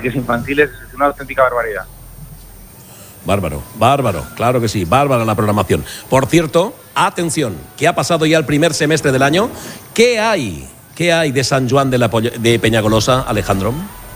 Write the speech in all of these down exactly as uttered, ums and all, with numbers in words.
parques infantiles, es una auténtica barbaridad. Bárbaro, bárbaro, claro que sí, bárbara la programación. Por cierto, atención, que ha pasado ya el primer semestre del año. ¿Qué hay? ¿Qué hay de San Juan de, la de Peñagolosa, Alejandro?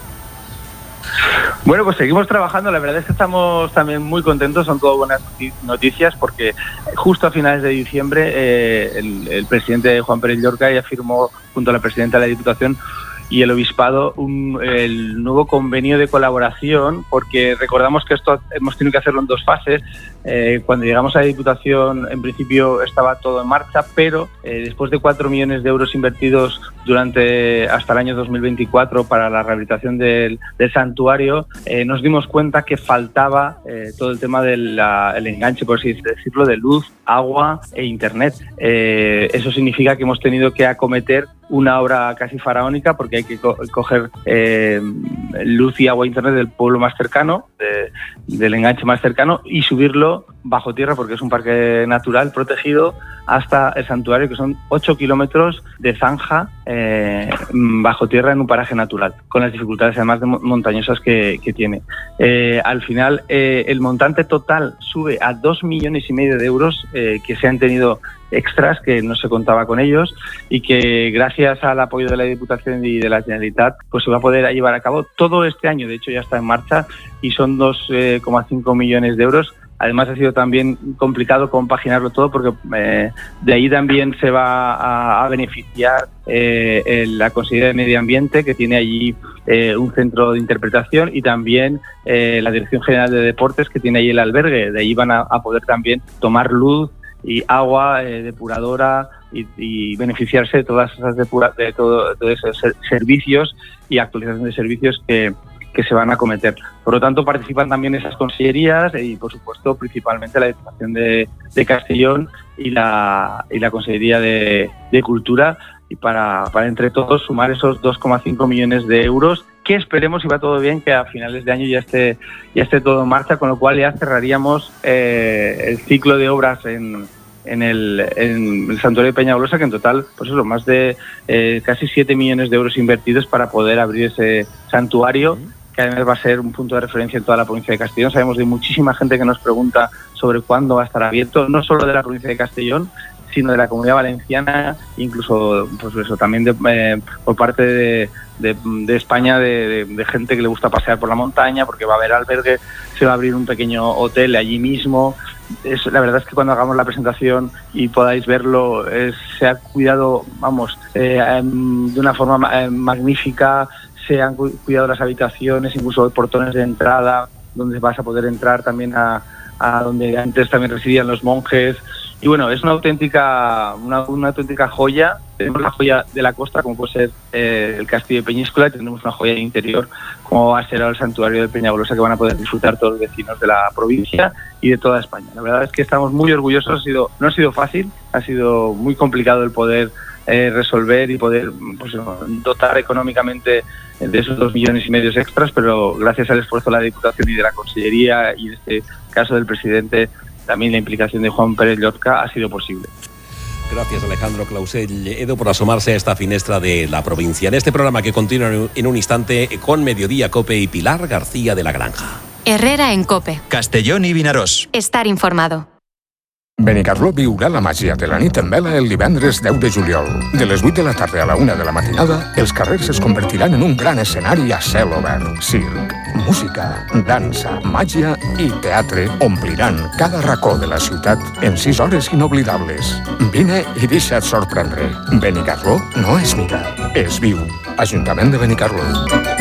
Bueno, pues seguimos trabajando, la verdad es que estamos también muy contentos, son todas buenas noticias, porque justo a finales de diciembre eh, el, el presidente Juan Pérez Llorca ya firmó junto a la presidenta de la Diputación y el Obispado un, el nuevo convenio de colaboración, porque recordamos que esto hemos tenido que hacerlo en dos fases. Eh, cuando llegamos a la Diputación, en principio estaba todo en marcha, pero eh, después de cuatro millones de euros invertidos durante hasta el año dos mil veinticuatro para la rehabilitación del, del santuario, eh, nos dimos cuenta que faltaba eh, todo el tema del el enganche, por así decirlo, de luz, agua e internet. Eh, eso significa que hemos tenido que acometer una obra casi faraónica, porque hay que co coger eh, luz y agua e internet del pueblo más cercano, de, del enganche más cercano, y subirlo bajo tierra, porque es un parque natural protegido, hasta el santuario, que son ocho kilómetros de zanja eh, bajo tierra en un paraje natural, con las dificultades además de montañosas que, que tiene. Eh, al final, eh, el montante total sube a dos millones y medio de euros eh, que se han tenido extras, que no se contaba con ellos, y que gracias al apoyo de la Diputación y de la Generalitat pues se va a poder llevar a cabo todo este año. De hecho ya está en marcha y son dos coma cinco millones de euros. Además ha sido también complicado compaginarlo todo, porque eh, de ahí también se va a, a beneficiar eh, la Consejería de Medio Ambiente, que tiene allí eh, un centro de interpretación, y también eh, la Dirección General de Deportes, que tiene allí el albergue. De ahí van a, a poder también tomar luz y agua eh, depuradora y, y beneficiarse de todas esas depura de todo, de esos servicios y actualización de servicios que, que se van a acometer. Por lo tanto, participan también esas consellerías y, por supuesto, principalmente la Diputación de, de Castellón y la, y la Consellería de, de Cultura, y para, para entre todos sumar esos dos coma cinco millones de euros, que esperemos, si va todo bien, que a finales de año ya esté ya esté todo en marcha, con lo cual ya cerraríamos eh, el ciclo de obras en, en, el, en el santuario de Peñagolosa, que en total, pues eso, más de eh, casi siete millones de euros invertidos para poder abrir ese santuario, que además va a ser un punto de referencia en toda la provincia de Castellón. Sabemos de muchísima gente que nos pregunta sobre cuándo va a estar abierto, no solo de la provincia de Castellón, sino de la Comunidad Valenciana, incluso pues eso, también de, eh, por parte de, de, de España, de, de, de gente que le gusta pasear por la montaña, porque va a haber albergue, se va a abrir un pequeño hotel allí mismo. Es, la verdad es que cuando hagamos la presentación y podáis verlo, es, se ha cuidado, vamos, eh, de una forma eh, magnífica. Se han cuidado las habitaciones, incluso portones de entrada, donde vas a poder entrar también a, a donde antes también residían los monjes. Y bueno, es una auténtica una, una auténtica joya. Tenemos la joya de la costa, como puede ser eh, el Castillo de Peñíscola, y tenemos una joya de interior, como va a ser el santuario de Peñagolosa, que van a poder disfrutar todos los vecinos de la provincia y de toda España. La verdad es que estamos muy orgullosos. Ha sido, no ha sido fácil, ha sido muy complicado el poder eh, resolver y poder pues, dotar económicamente de esos dos millones y medio extras, pero gracias al esfuerzo de la Diputación y de la Consellería, y en este caso del presidente, también la implicación de Juan Pérez Llorca, ha sido posible. Gracias, Alejandro Clausell Edo, por asomarse a esta finestra de la provincia. En este programa que continúa en un instante con Mediodía Cope y Pilar García de la Granja. Herrera en Cope. Castellón y Vinaròs. Estar informado. Benicarló viurà la màgia de la nit en vela el divendres deu de juliol. De les vuit de la tarda a la una de la matinada, els carrers es convertiran en un gran escenari a cel obert. Circ, música, dansa, màgia i teatre ompliran cada racó de la ciutat en sis hores inoblidables. Vine i deixa't sorprendre. Benicarló no és mira, és viu. Ajuntament de Benicarló.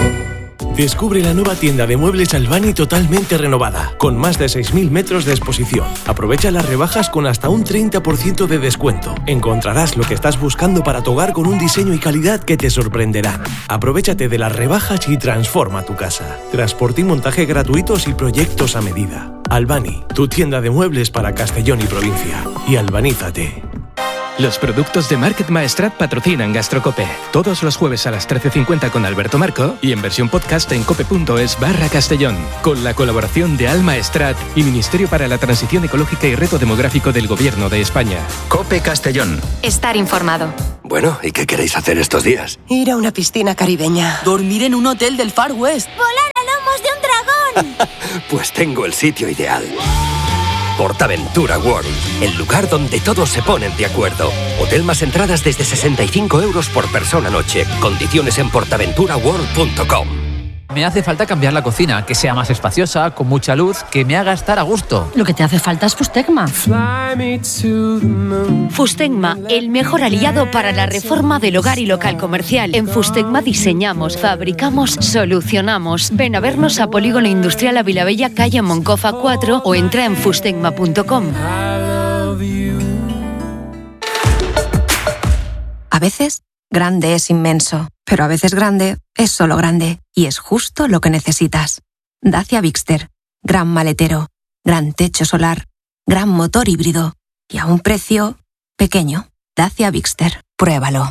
Descubre la nueva tienda de muebles Albani totalmente renovada, con más de seis mil metros de exposición. Aprovecha las rebajas con hasta un treinta por ciento de descuento. Encontrarás lo que estás buscando para tu hogar con un diseño y calidad que te sorprenderán. Aprovechate de las rebajas y transforma tu casa. Transporte y montaje gratuitos y proyectos a medida. Albani, tu tienda de muebles para Castellón y provincia. Y albanízate. Los productos de Market Maestrat patrocinan Gastrocope. Todos los jueves a las trece cincuenta con Alberto Marco y en versión podcast en cope.es barra Castellón. Con la colaboración de Al Maestrat y Ministerio para la Transición Ecológica y Reto Demográfico del Gobierno de España. Cope Castellón. Estar informado. Bueno, ¿y qué queréis hacer estos días? Ir a una piscina caribeña. Dormir en un hotel del Far West. Volar huevos de un dragón! Pues tengo el sitio ideal. PortAventura World, el lugar donde todos se ponen de acuerdo. Hotel más entradas desde sesenta y cinco euros por persona noche. Condiciones en portaventura world punto com. Me hace falta cambiar la cocina, que sea más espaciosa, con mucha luz, que me haga estar a gusto. Lo que te hace falta es Fustegma. Fustegma, el mejor aliado para la reforma del hogar y local comercial. En Fustegma diseñamos, fabricamos, solucionamos. Ven a vernos a Polígono Industrial Avilabella, calle Moncofa cuatro o entra en fustegma punto com. A veces, grande es inmenso, pero a veces grande es solo grande y es justo lo que necesitas. Dacia Bigster, gran maletero, gran techo solar, gran motor híbrido y a un precio pequeño. Dacia Bigster, pruébalo.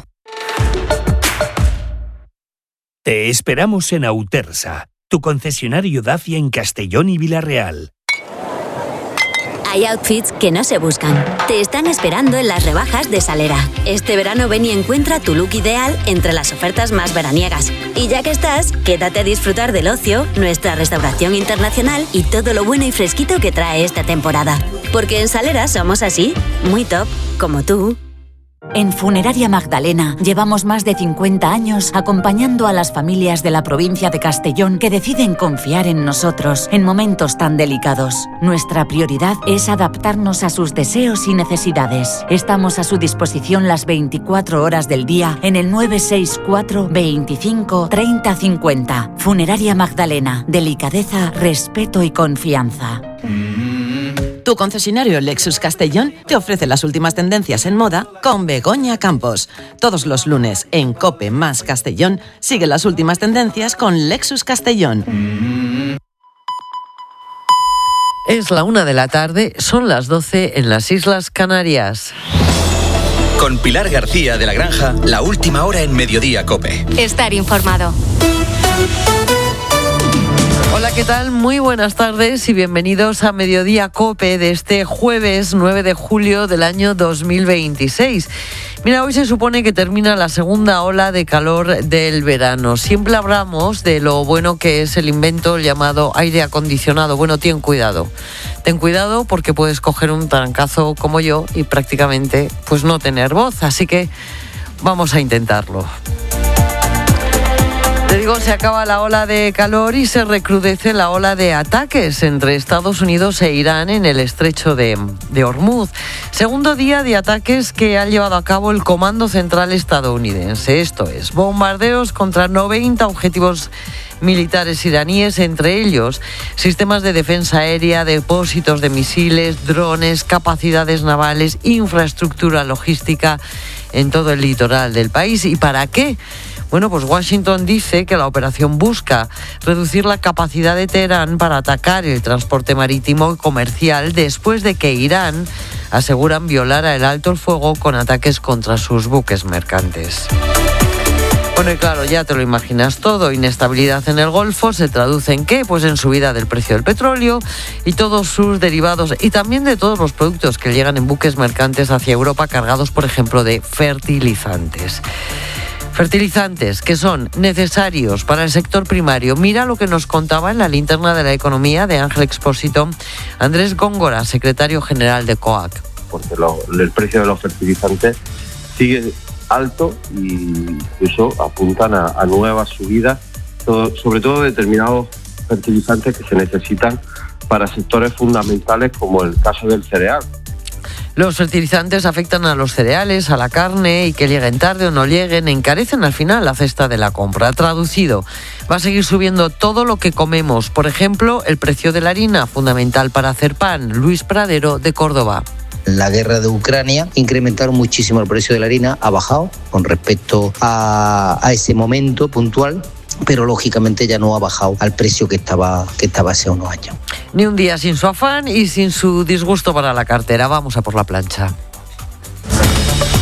Te esperamos en Autersa, tu concesionario Dacia en Castellón y Villarreal. Hay outfits que no se buscan. Te están esperando en las rebajas de Salera. Este verano ven y encuentra tu look ideal entre las ofertas más veraniegas. Y ya que estás, quédate a disfrutar del ocio, nuestra restauración internacional y todo lo bueno y fresquito que trae esta temporada. Porque en Salera somos así, muy top, como tú. En Funeraria Magdalena llevamos más de cincuenta años acompañando a las familias de la provincia de Castellón que deciden confiar en nosotros en momentos tan delicados. Nuestra prioridad es adaptarnos a sus deseos y necesidades. Estamos a su disposición las veinticuatro horas del día en el nueve seis cuatro, veinticinco, treinta cincuenta. Funeraria Magdalena. Delicadeza, respeto y confianza. Tu concesionario Lexus Castellón te ofrece las últimas tendencias en moda con Begoña Campos. Todos los lunes en COPE más Castellón sigue las últimas tendencias con Lexus Castellón. Es la una de la tarde, son las doce en las Islas Canarias. Con Pilar García de la Granja, la última hora en Mediodía COPE. Estar informado. Hola, ¿qué tal? Muy buenas tardes y bienvenidos a Mediodía COPE de este jueves nueve de julio del año dos mil veintiséis. Mira, hoy se supone que termina la segunda ola de calor del verano. Siempre hablamos de lo bueno que es el invento llamado aire acondicionado. Bueno, ten cuidado. Ten cuidado porque puedes coger un trancazo como yo y prácticamente pues no tener voz. Así que vamos a intentarlo. Te digo, se acaba la ola de calor y se recrudece la ola de ataques entre Estados Unidos e Irán en el estrecho de, de Hormuz. Segundo día de ataques que ha llevado a cabo el Comando Central estadounidense. Esto es, bombardeos contra noventa objetivos militares iraníes, entre ellos sistemas de defensa aérea, depósitos de misiles, drones, capacidades navales, infraestructura logística en todo el litoral del país. ¿Y para qué? Bueno, pues Washington dice que la operación busca reducir la capacidad de Teherán para atacar el transporte marítimo y comercial después de que Irán, aseguran, violara el alto el fuego con ataques contra sus buques mercantes. Bueno, y claro, ya te lo imaginas todo. Inestabilidad en el Golfo se traduce en ¿qué? Pues en subida del precio del petróleo y todos sus derivados y también de todos los productos que llegan en buques mercantes hacia Europa cargados, por ejemplo, de fertilizantes. Fertilizantes que son necesarios para el sector primario. Mira lo que nos contaba en la linterna de la economía de Ángel Expósito Andrés Góngora, secretario general de COAC. Porque lo, el precio de los fertilizantes sigue alto y incluso apuntan a, a nuevas subidas, todo, sobre todo determinados fertilizantes que se necesitan para sectores fundamentales como el caso del cereal. Los fertilizantes afectan a los cereales, a la carne y que lleguen tarde o no lleguen, encarecen al final la cesta de la compra. Traducido, va a seguir subiendo todo lo que comemos. Por ejemplo, el precio de la harina, fundamental para hacer pan. Luis Pradero, de Córdoba. La guerra de Ucrania incrementaron muchísimo el precio de la harina, ha bajado con respecto a, a ese momento puntual, pero lógicamente ya no ha bajado al precio que estaba, que estaba hace unos años. Ni un día sin su afán y sin su disgusto para la cartera. Vamos a por la plancha.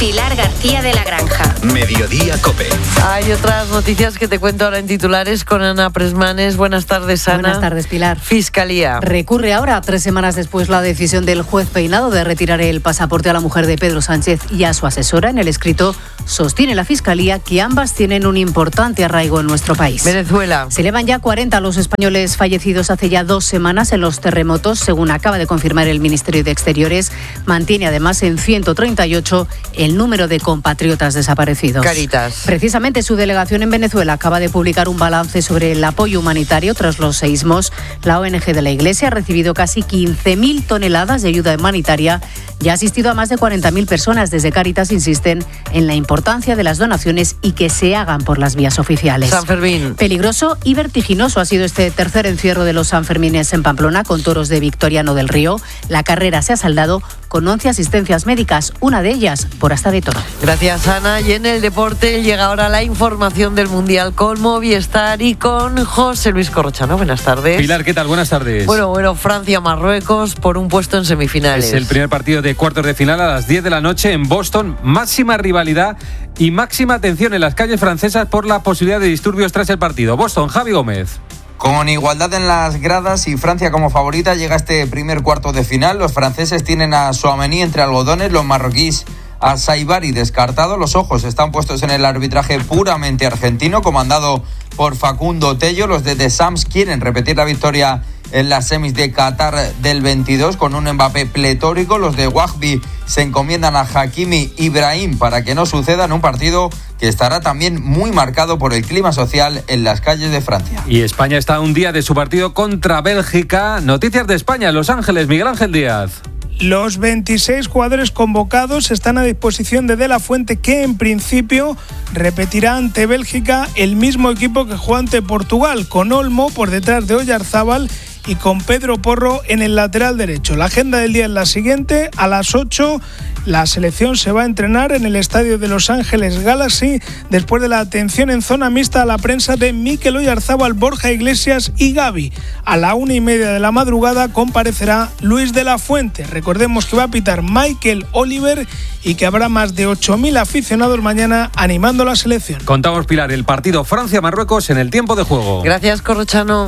Pilar García de la Granja. Mediodía COPE. Hay otras noticias que te cuento ahora en titulares con Ana Presmanes. Buenas tardes, Ana. Buenas tardes, Pilar. Fiscalía. Recurre ahora, tres semanas después, la decisión del juez Peinado de retirar el pasaporte a la mujer de Pedro Sánchez y a su asesora. En el escrito sostiene la Fiscalía que ambas tienen un importante arraigo en nuestro país. Venezuela. Se elevan ya cuarenta los españoles fallecidos hace ya dos semanas en los terremotos, según acaba de confirmar el Ministerio de Exteriores. Mantiene además en ciento treinta y ocho el número de compatriotas desaparecidos. Caritas. Precisamente su delegación en Venezuela acaba de publicar un balance sobre el apoyo humanitario tras los seísmos. La O N G de la Iglesia ha recibido casi quince mil toneladas de ayuda humanitaria y ha asistido a más de cuarenta mil personas. Desde Cáritas insisten en la importancia de las donaciones y que se hagan por las vías oficiales. San Fermín. Peligroso y vertiginoso ha sido este tercer encierro de los Sanfermines en Pamplona con toros de Victoriano del Río. La carrera se ha saldado con once asistencias médicas, una de ellas por asta de toro. Gracias, Ana. Y en el deporte llega ahora la información del Mundial con Movistar y con José Luis Corrochano. Buenas tardes. Pilar, ¿qué tal? Buenas tardes. Bueno, bueno, Francia-Marruecos por un puesto en semifinales. Es el primer partido de cuartos de final a las diez de la noche en Boston. Máxima rivalidad y máxima atención en las calles francesas por la posibilidad de disturbios tras el partido. Boston, Javi Gómez. Con igualdad en las gradas y Francia como favorita llega este primer cuarto de final. Los franceses tienen a Tchouaméni entre algodones, los marroquíes a Saibari descartado. Los ojos están puestos en el arbitraje puramente argentino, comandado por Facundo Tello. Los de Deschamps quieren repetir la victoria en las semis de Qatar del veintidós con un Mbappé pletórico. Los de Wahbi se encomiendan a Hakimi Ibrahim para que no suceda en un partido que estará también muy marcado por el clima social en las calles de Francia. Y España está a un día de su partido contra Bélgica. Noticias de España, Los Ángeles, Miguel Ángel Díaz. Los veintiséis jugadores convocados están a disposición de De La Fuente, que en principio repetirá ante Bélgica el mismo equipo que jugó ante Portugal, con Olmo por detrás de Oyarzábal y con Pedro Porro en el lateral derecho. La agenda del día es la siguiente: a las ocho la selección se va a entrenar en el estadio de Los Ángeles Galaxy después de la atención en zona mixta a la prensa de Mikel Oyarzábal, Borja Iglesias y Gavi. A la una y media de la madrugada comparecerá Luis de la Fuente. Recordemos que va a pitar Michael Oliver y que habrá más de ocho mil aficionados mañana animando a la selección. Contamos, Pilar, el partido Francia-Marruecos en el tiempo de juego. Gracias, Corrochano.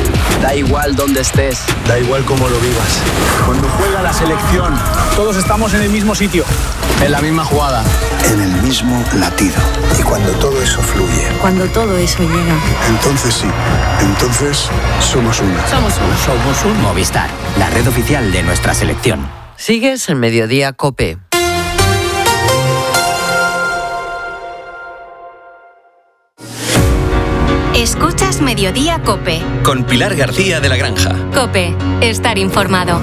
Da igual dónde estés, da igual cómo lo vivas. Cuando juega la selección, todos estamos en el mismo sitio, en la misma jugada, en el mismo latido. Y cuando todo eso fluye, cuando todo eso llega, entonces sí, entonces somos uno. Somos uno. Somos un Movistar, la red oficial de nuestra selección. Sigues en Mediodía COPE. Escuchas Mediodía COPE. Con Pilar García de la Granja. COPE, estar informado.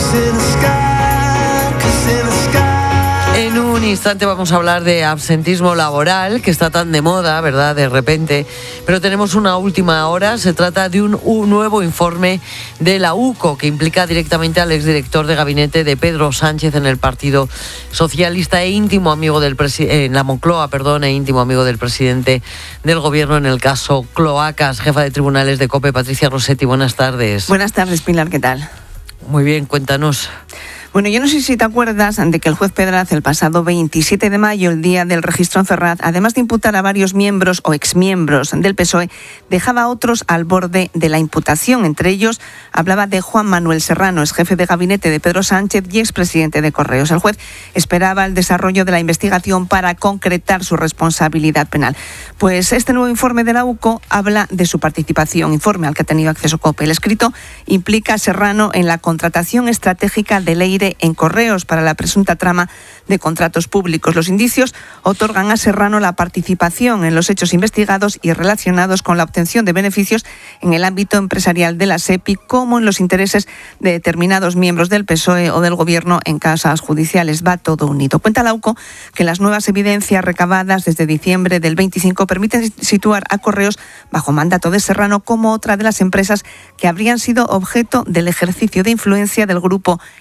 En un instante vamos a hablar de absentismo laboral, que está tan de moda, ¿verdad?, de repente. Pero tenemos una última hora. Se trata de un, un nuevo informe de la U C O, que implica directamente al exdirector de gabinete de Pedro Sánchez en el Partido Socialista e íntimo amigo del presidente, en la Moncloa, perdón, e íntimo amigo del presidente del Gobierno en el caso Cloacas. Jefa de tribunales de COPE, Patricia Rossetti, buenas tardes. Buenas tardes, Pilar, ¿qué tal? Muy bien, cuéntanos. Bueno, yo no sé si te acuerdas de que el juez Pedraz el pasado veintisiete de mayo, el día del registro en Ferraz, además de imputar a varios miembros o exmiembros del P S O E, dejaba a otros al borde de la imputación. Entre ellos hablaba de Juan Manuel Serrano, ex jefe de gabinete de Pedro Sánchez y expresidente de Correos. El juez esperaba el desarrollo de la investigación para concretar su responsabilidad penal. Pues este nuevo informe de la U C O habla de su participación, informe al que ha tenido acceso COPE. El escrito implica a Serrano en la contratación estratégica de Leire en Correos para la presunta trama de contratos públicos. Los indicios otorgan a Serrano la participación en los hechos investigados y relacionados con la obtención de beneficios en el ámbito empresarial de la SEPI, como en los intereses de determinados miembros del P S O E o del Gobierno en causas judiciales. Va todo unido. Cuenta la U C O que las nuevas evidencias recabadas desde diciembre del veinticinco permiten situar a Correos bajo mandato de Serrano como otra de las empresas que habrían sido objeto del ejercicio de influencia del grupo Iruro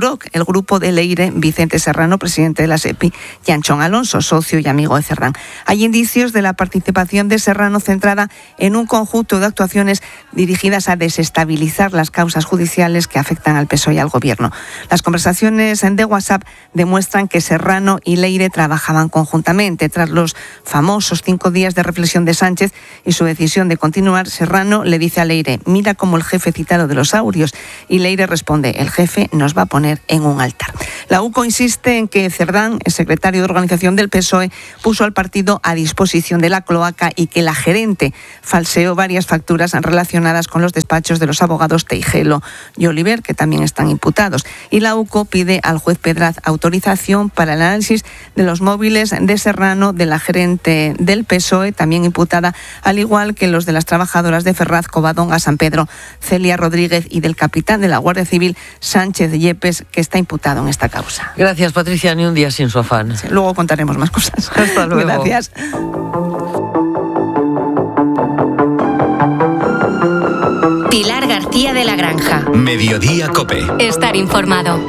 Euroc, el grupo de Leire, Vicente Serrano, presidente de la SEPI, y Anchón Alonso, socio y amigo de Cerdán. Hay indicios de la participación de Serrano centrada en un conjunto de actuaciones dirigidas a desestabilizar las causas judiciales que afectan al P S O E y al Gobierno. Las conversaciones de WhatsApp demuestran que Serrano y Leire trabajaban conjuntamente. Tras los famosos cinco días de reflexión de Sánchez y su decisión de continuar, Serrano le dice a Leire: mira como el jefe citado de los Aurios, y Leire responde: el jefe nos va a poner en un altar. La U C O insiste en que Cerdán, el secretario de organización del P S O E, puso al partido a disposición de la cloaca y que la gerente falseó varias facturas relacionadas con los despachos de los abogados Teijelo y Oliver, que también están imputados. Y la U C O pide al juez Pedraz autorización para el análisis de los móviles de Serrano, de la gerente del P S O E, también imputada, al igual que los de las trabajadoras de Ferraz, Covadonga, San Pedro, Celia Rodríguez, y del capitán de la Guardia Civil, Sánchez Yepes, que está imputado en esta causa. Gracias, Patricia, ni un día sin su afán. Sí, luego contaremos más cosas. Hasta luego. Gracias. Pilar García de la Granja. Mediodía COPE. Estar informado.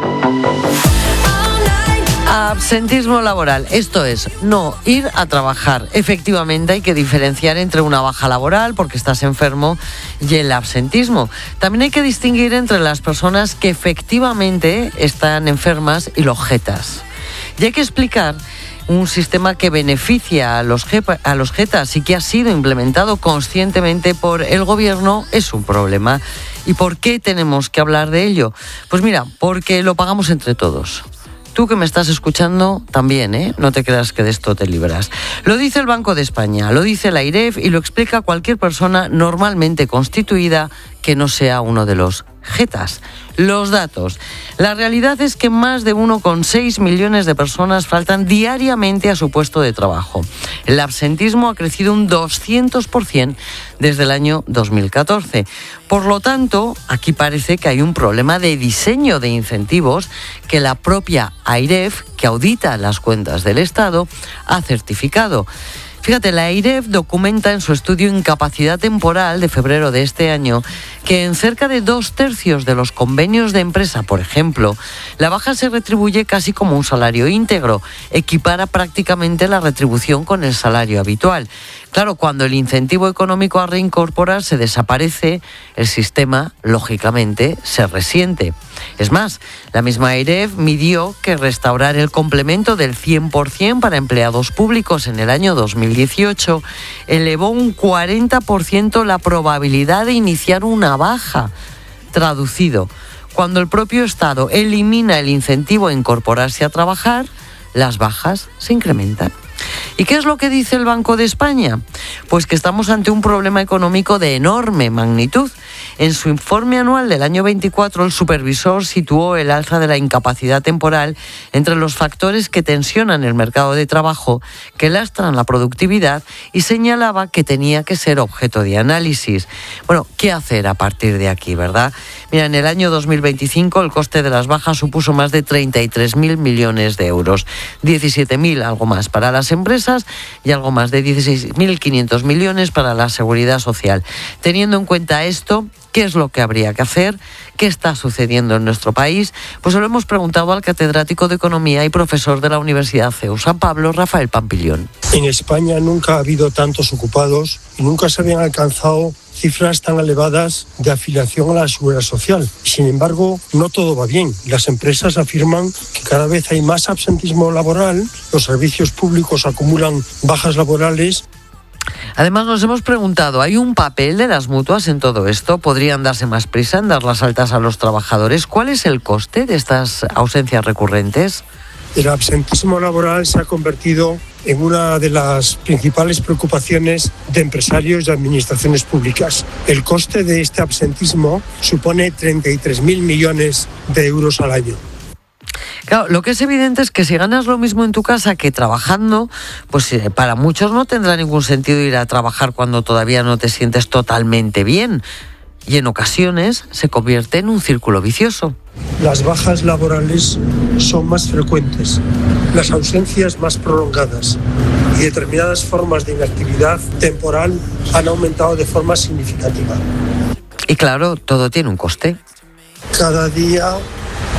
Absentismo laboral, esto es, no ir a trabajar. Efectivamente hay que diferenciar entre una baja laboral porque estás enfermo y el absentismo. También hay que distinguir entre las personas que efectivamente están enfermas y los jetas. Y hay que explicar un sistema que beneficia a los, jepa, a los jetas y que ha sido implementado conscientemente por el gobierno es un problema. ¿Y por qué tenemos que hablar de ello? Pues mira, porque lo pagamos entre todos. Tú que me estás escuchando también, ¿eh? No te creas que de esto te libras. Lo dice el Banco de España, lo dice la AIREF y lo explica cualquier persona normalmente constituida que no sea uno de los jetas. Los datos. La realidad es que más de uno coma seis millones de personas faltan diariamente a su puesto de trabajo. El absentismo ha crecido un doscientos por ciento desde el año dos mil catorce. Por lo tanto, aquí parece que hay un problema de diseño de incentivos que la propia AIREF, que audita las cuentas del Estado, ha certificado. Fíjate, la AIREF documenta en su estudio Incapacidad Temporal de febrero de este año que en cerca de dos tercios de los convenios de empresa, por ejemplo, la baja se retribuye casi como un salario íntegro, equipara prácticamente la retribución con el salario habitual. Claro, cuando el incentivo económico a reincorporarse desaparece, el sistema, lógicamente, se resiente. Es más, la misma AIREF midió que restaurar el complemento del cien por ciento para empleados públicos en el año dos mil dieciocho elevó un cuarenta por ciento la probabilidad de iniciar una baja. Traducido, cuando el propio Estado elimina el incentivo a incorporarse a trabajar, las bajas se incrementan. ¿Y qué es lo que dice el Banco de España? Pues que estamos ante un problema económico de enorme magnitud. En su informe anual del año veinticuatro, el supervisor situó el alza de la incapacidad temporal entre los factores que tensionan el mercado de trabajo, que lastran la productividad, y señalaba que tenía que ser objeto de análisis. Bueno, ¿qué hacer a partir de aquí, verdad? Mira, en el año dos mil veinticinco el coste de las bajas supuso más de treinta y tres mil millones de euros, diecisiete mil algo más para las empresas y algo más de dieciséis mil quinientos millones para la seguridad social. Teniendo en cuenta esto, ¿qué es lo que habría que hacer? ¿Qué está sucediendo en nuestro país? Pues se lo hemos preguntado al catedrático de Economía y profesor de la Universidad C E U San Pablo, Rafael Pampillón. En España nunca ha habido tantos ocupados y nunca se habían alcanzado cifras tan elevadas de afiliación a la seguridad social. Sin embargo, no todo va bien. Las empresas afirman que cada vez hay más absentismo laboral, los servicios públicos acumulan bajas laborales. Además, nos hemos preguntado, ¿hay un papel de las mutuas en todo esto? ¿Podrían darse más prisa en dar las altas a los trabajadores? ¿Cuál es el coste de estas ausencias recurrentes? El absentismo laboral se ha convertido en una de las principales preocupaciones de empresarios y administraciones públicas. El coste de este absentismo supone treinta y tres mil millones de euros al año. Claro, lo que es evidente es que si ganas lo mismo en tu casa que trabajando, pues para muchos no tendrá ningún sentido ir a trabajar cuando todavía no te sientes totalmente bien. Y en ocasiones se convierte en un círculo vicioso. Las bajas laborales son más frecuentes, las ausencias más prolongadas y determinadas formas de inactividad temporal han aumentado de forma significativa. Y claro, todo tiene un coste. Cada día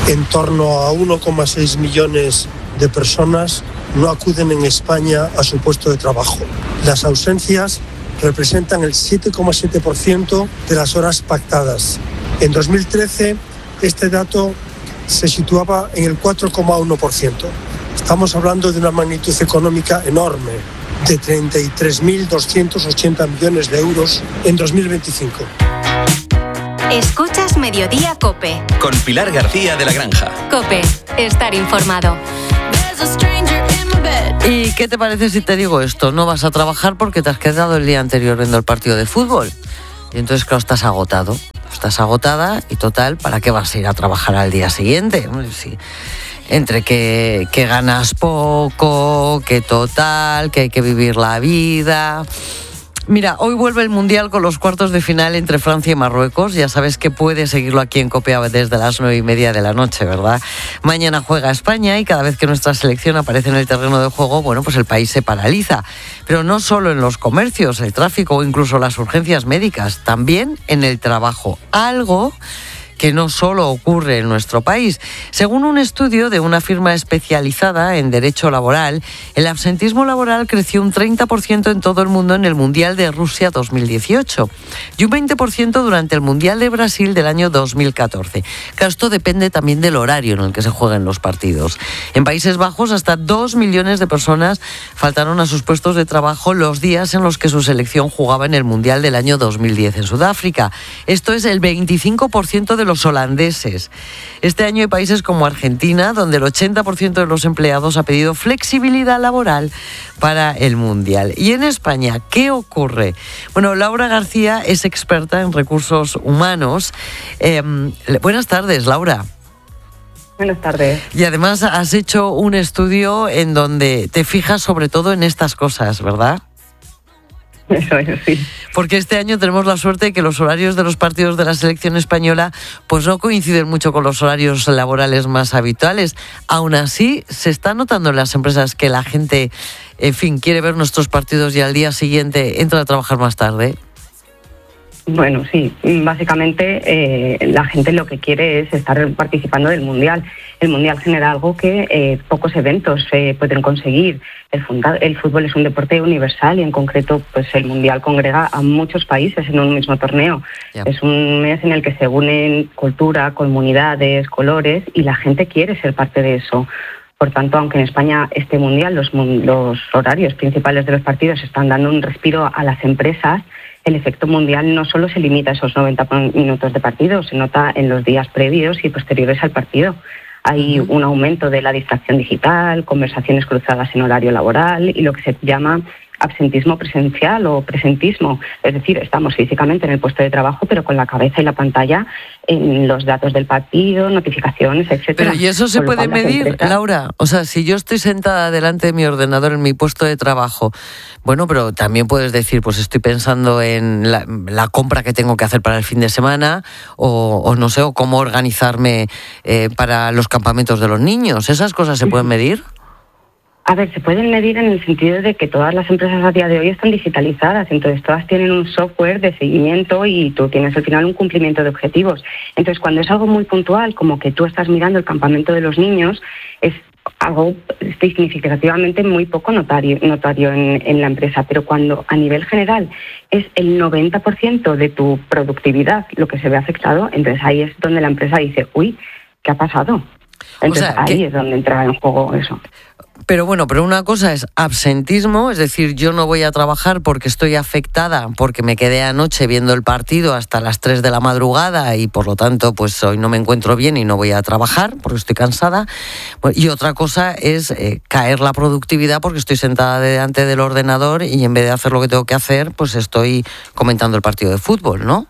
En torno a uno coma seis millones de personas no acuden en España a su puesto de trabajo. Las ausencias representan el siete coma siete por ciento de las horas pactadas. En dos mil trece, este dato se situaba en el cuatro coma uno por ciento. Estamos hablando de una magnitud económica enorme, de treinta y tres mil doscientos ochenta millones de euros en dos mil veinticinco. Escuchas Mediodía COPE. Con Pilar García de la Granja. COPE, estar informado. ¿Y qué te parece si te digo esto? No vas a trabajar porque te has quedado el día anterior viendo el partido de fútbol. Y entonces, claro, estás agotado. Estás agotada y total, ¿para qué vas a ir a trabajar al día siguiente? Sí. Entre que, que ganas poco, que total, que hay que vivir la vida. Mira, hoy vuelve el Mundial con los cuartos de final entre Francia y Marruecos. Ya sabes que puedes seguirlo aquí en COPE desde las nueve y media de la noche, ¿verdad? Mañana juega España y cada vez que nuestra selección aparece en el terreno de juego, bueno, pues el país se paraliza. Pero no solo en los comercios, el tráfico o incluso las urgencias médicas, también en el trabajo. Algo que no solo ocurre en nuestro país. Según un estudio de una firma especializada en derecho laboral, el absentismo laboral creció un treinta por ciento en todo el mundo en el Mundial de Rusia dos mil dieciocho y un veinte por ciento durante el Mundial de Brasil del año dos mil catorce. Claro, esto depende también del horario en el que se jueguen los partidos. En Países Bajos, hasta dos millones de personas faltaron a sus puestos de trabajo los días en los que su selección jugaba en el Mundial del año dos mil diez en Sudáfrica. Esto es el veinticinco por ciento de los holandeses. Este año hay países como Argentina, donde el ochenta por ciento de los empleados ha pedido flexibilidad laboral para el Mundial. Y en España, ¿qué ocurre? Bueno, Laura García es experta en recursos humanos. Eh, buenas tardes, Laura. Buenas tardes. Y además has hecho un estudio en donde te fijas sobre todo en estas cosas, ¿verdad? Eso es, sí. Porque este año tenemos la suerte de que los horarios de los partidos de la selección española pues no coinciden mucho con los horarios laborales más habituales. Aún así, se está notando en las empresas que la gente, en fin, quiere ver nuestros partidos y al día siguiente entra a trabajar más tarde. Bueno, sí, básicamente eh, la gente lo que quiere es estar participando del Mundial. El Mundial genera algo que eh, pocos eventos eh, pueden conseguir. El, funda- el fútbol es un deporte universal y en concreto pues el Mundial congrega a muchos países en un mismo torneo. Yeah. Es un mes en el que se unen cultura, comunidades, colores y la gente quiere ser parte de eso. Por tanto, aunque en España este Mundial, los, los horarios principales de los partidos están dando un respiro a las empresas, el efecto mundial no solo se limita a esos noventa minutos de partido, se nota en los días previos y posteriores al partido. Hay un aumento de la distracción digital, conversaciones cruzadas en horario laboral y lo que se llama absentismo presencial o presentismo. Es decir, estamos físicamente en el puesto de trabajo, pero con la cabeza y la pantalla en los datos del partido, notificaciones, etcétera. Pero ¿y eso se puede medir, empresas... Laura? O sea, si yo estoy sentada delante de mi ordenador en mi puesto de trabajo, bueno, pero también puedes decir, pues estoy pensando en la, la compra que tengo que hacer para el fin de semana o, o no sé, o cómo organizarme eh, para los campamentos de los niños. ¿Esas cosas se pueden medir? A ver, se pueden medir en el sentido de que todas las empresas a día de hoy están digitalizadas, entonces todas tienen un software de seguimiento y tú tienes al final un cumplimiento de objetivos. Entonces, cuando es algo muy puntual, como que tú estás mirando el campamento de los niños, es algo significativamente muy poco notario, notario en, en la empresa, pero cuando a nivel general es el noventa por ciento de tu productividad lo que se ve afectado, entonces ahí es donde la empresa dice, uy, ¿qué ha pasado? Entonces o sea, ahí que... es donde entra en juego eso. Pero bueno, pero una cosa es absentismo, es decir, yo no voy a trabajar porque estoy afectada, porque me quedé anoche viendo el partido hasta las tres de la madrugada y por lo tanto pues hoy no me encuentro bien y no voy a trabajar porque estoy cansada. Y otra cosa es eh, caer la productividad porque estoy sentada delante del ordenador y en vez de hacer lo que tengo que hacer, pues estoy comentando el partido de fútbol, ¿no?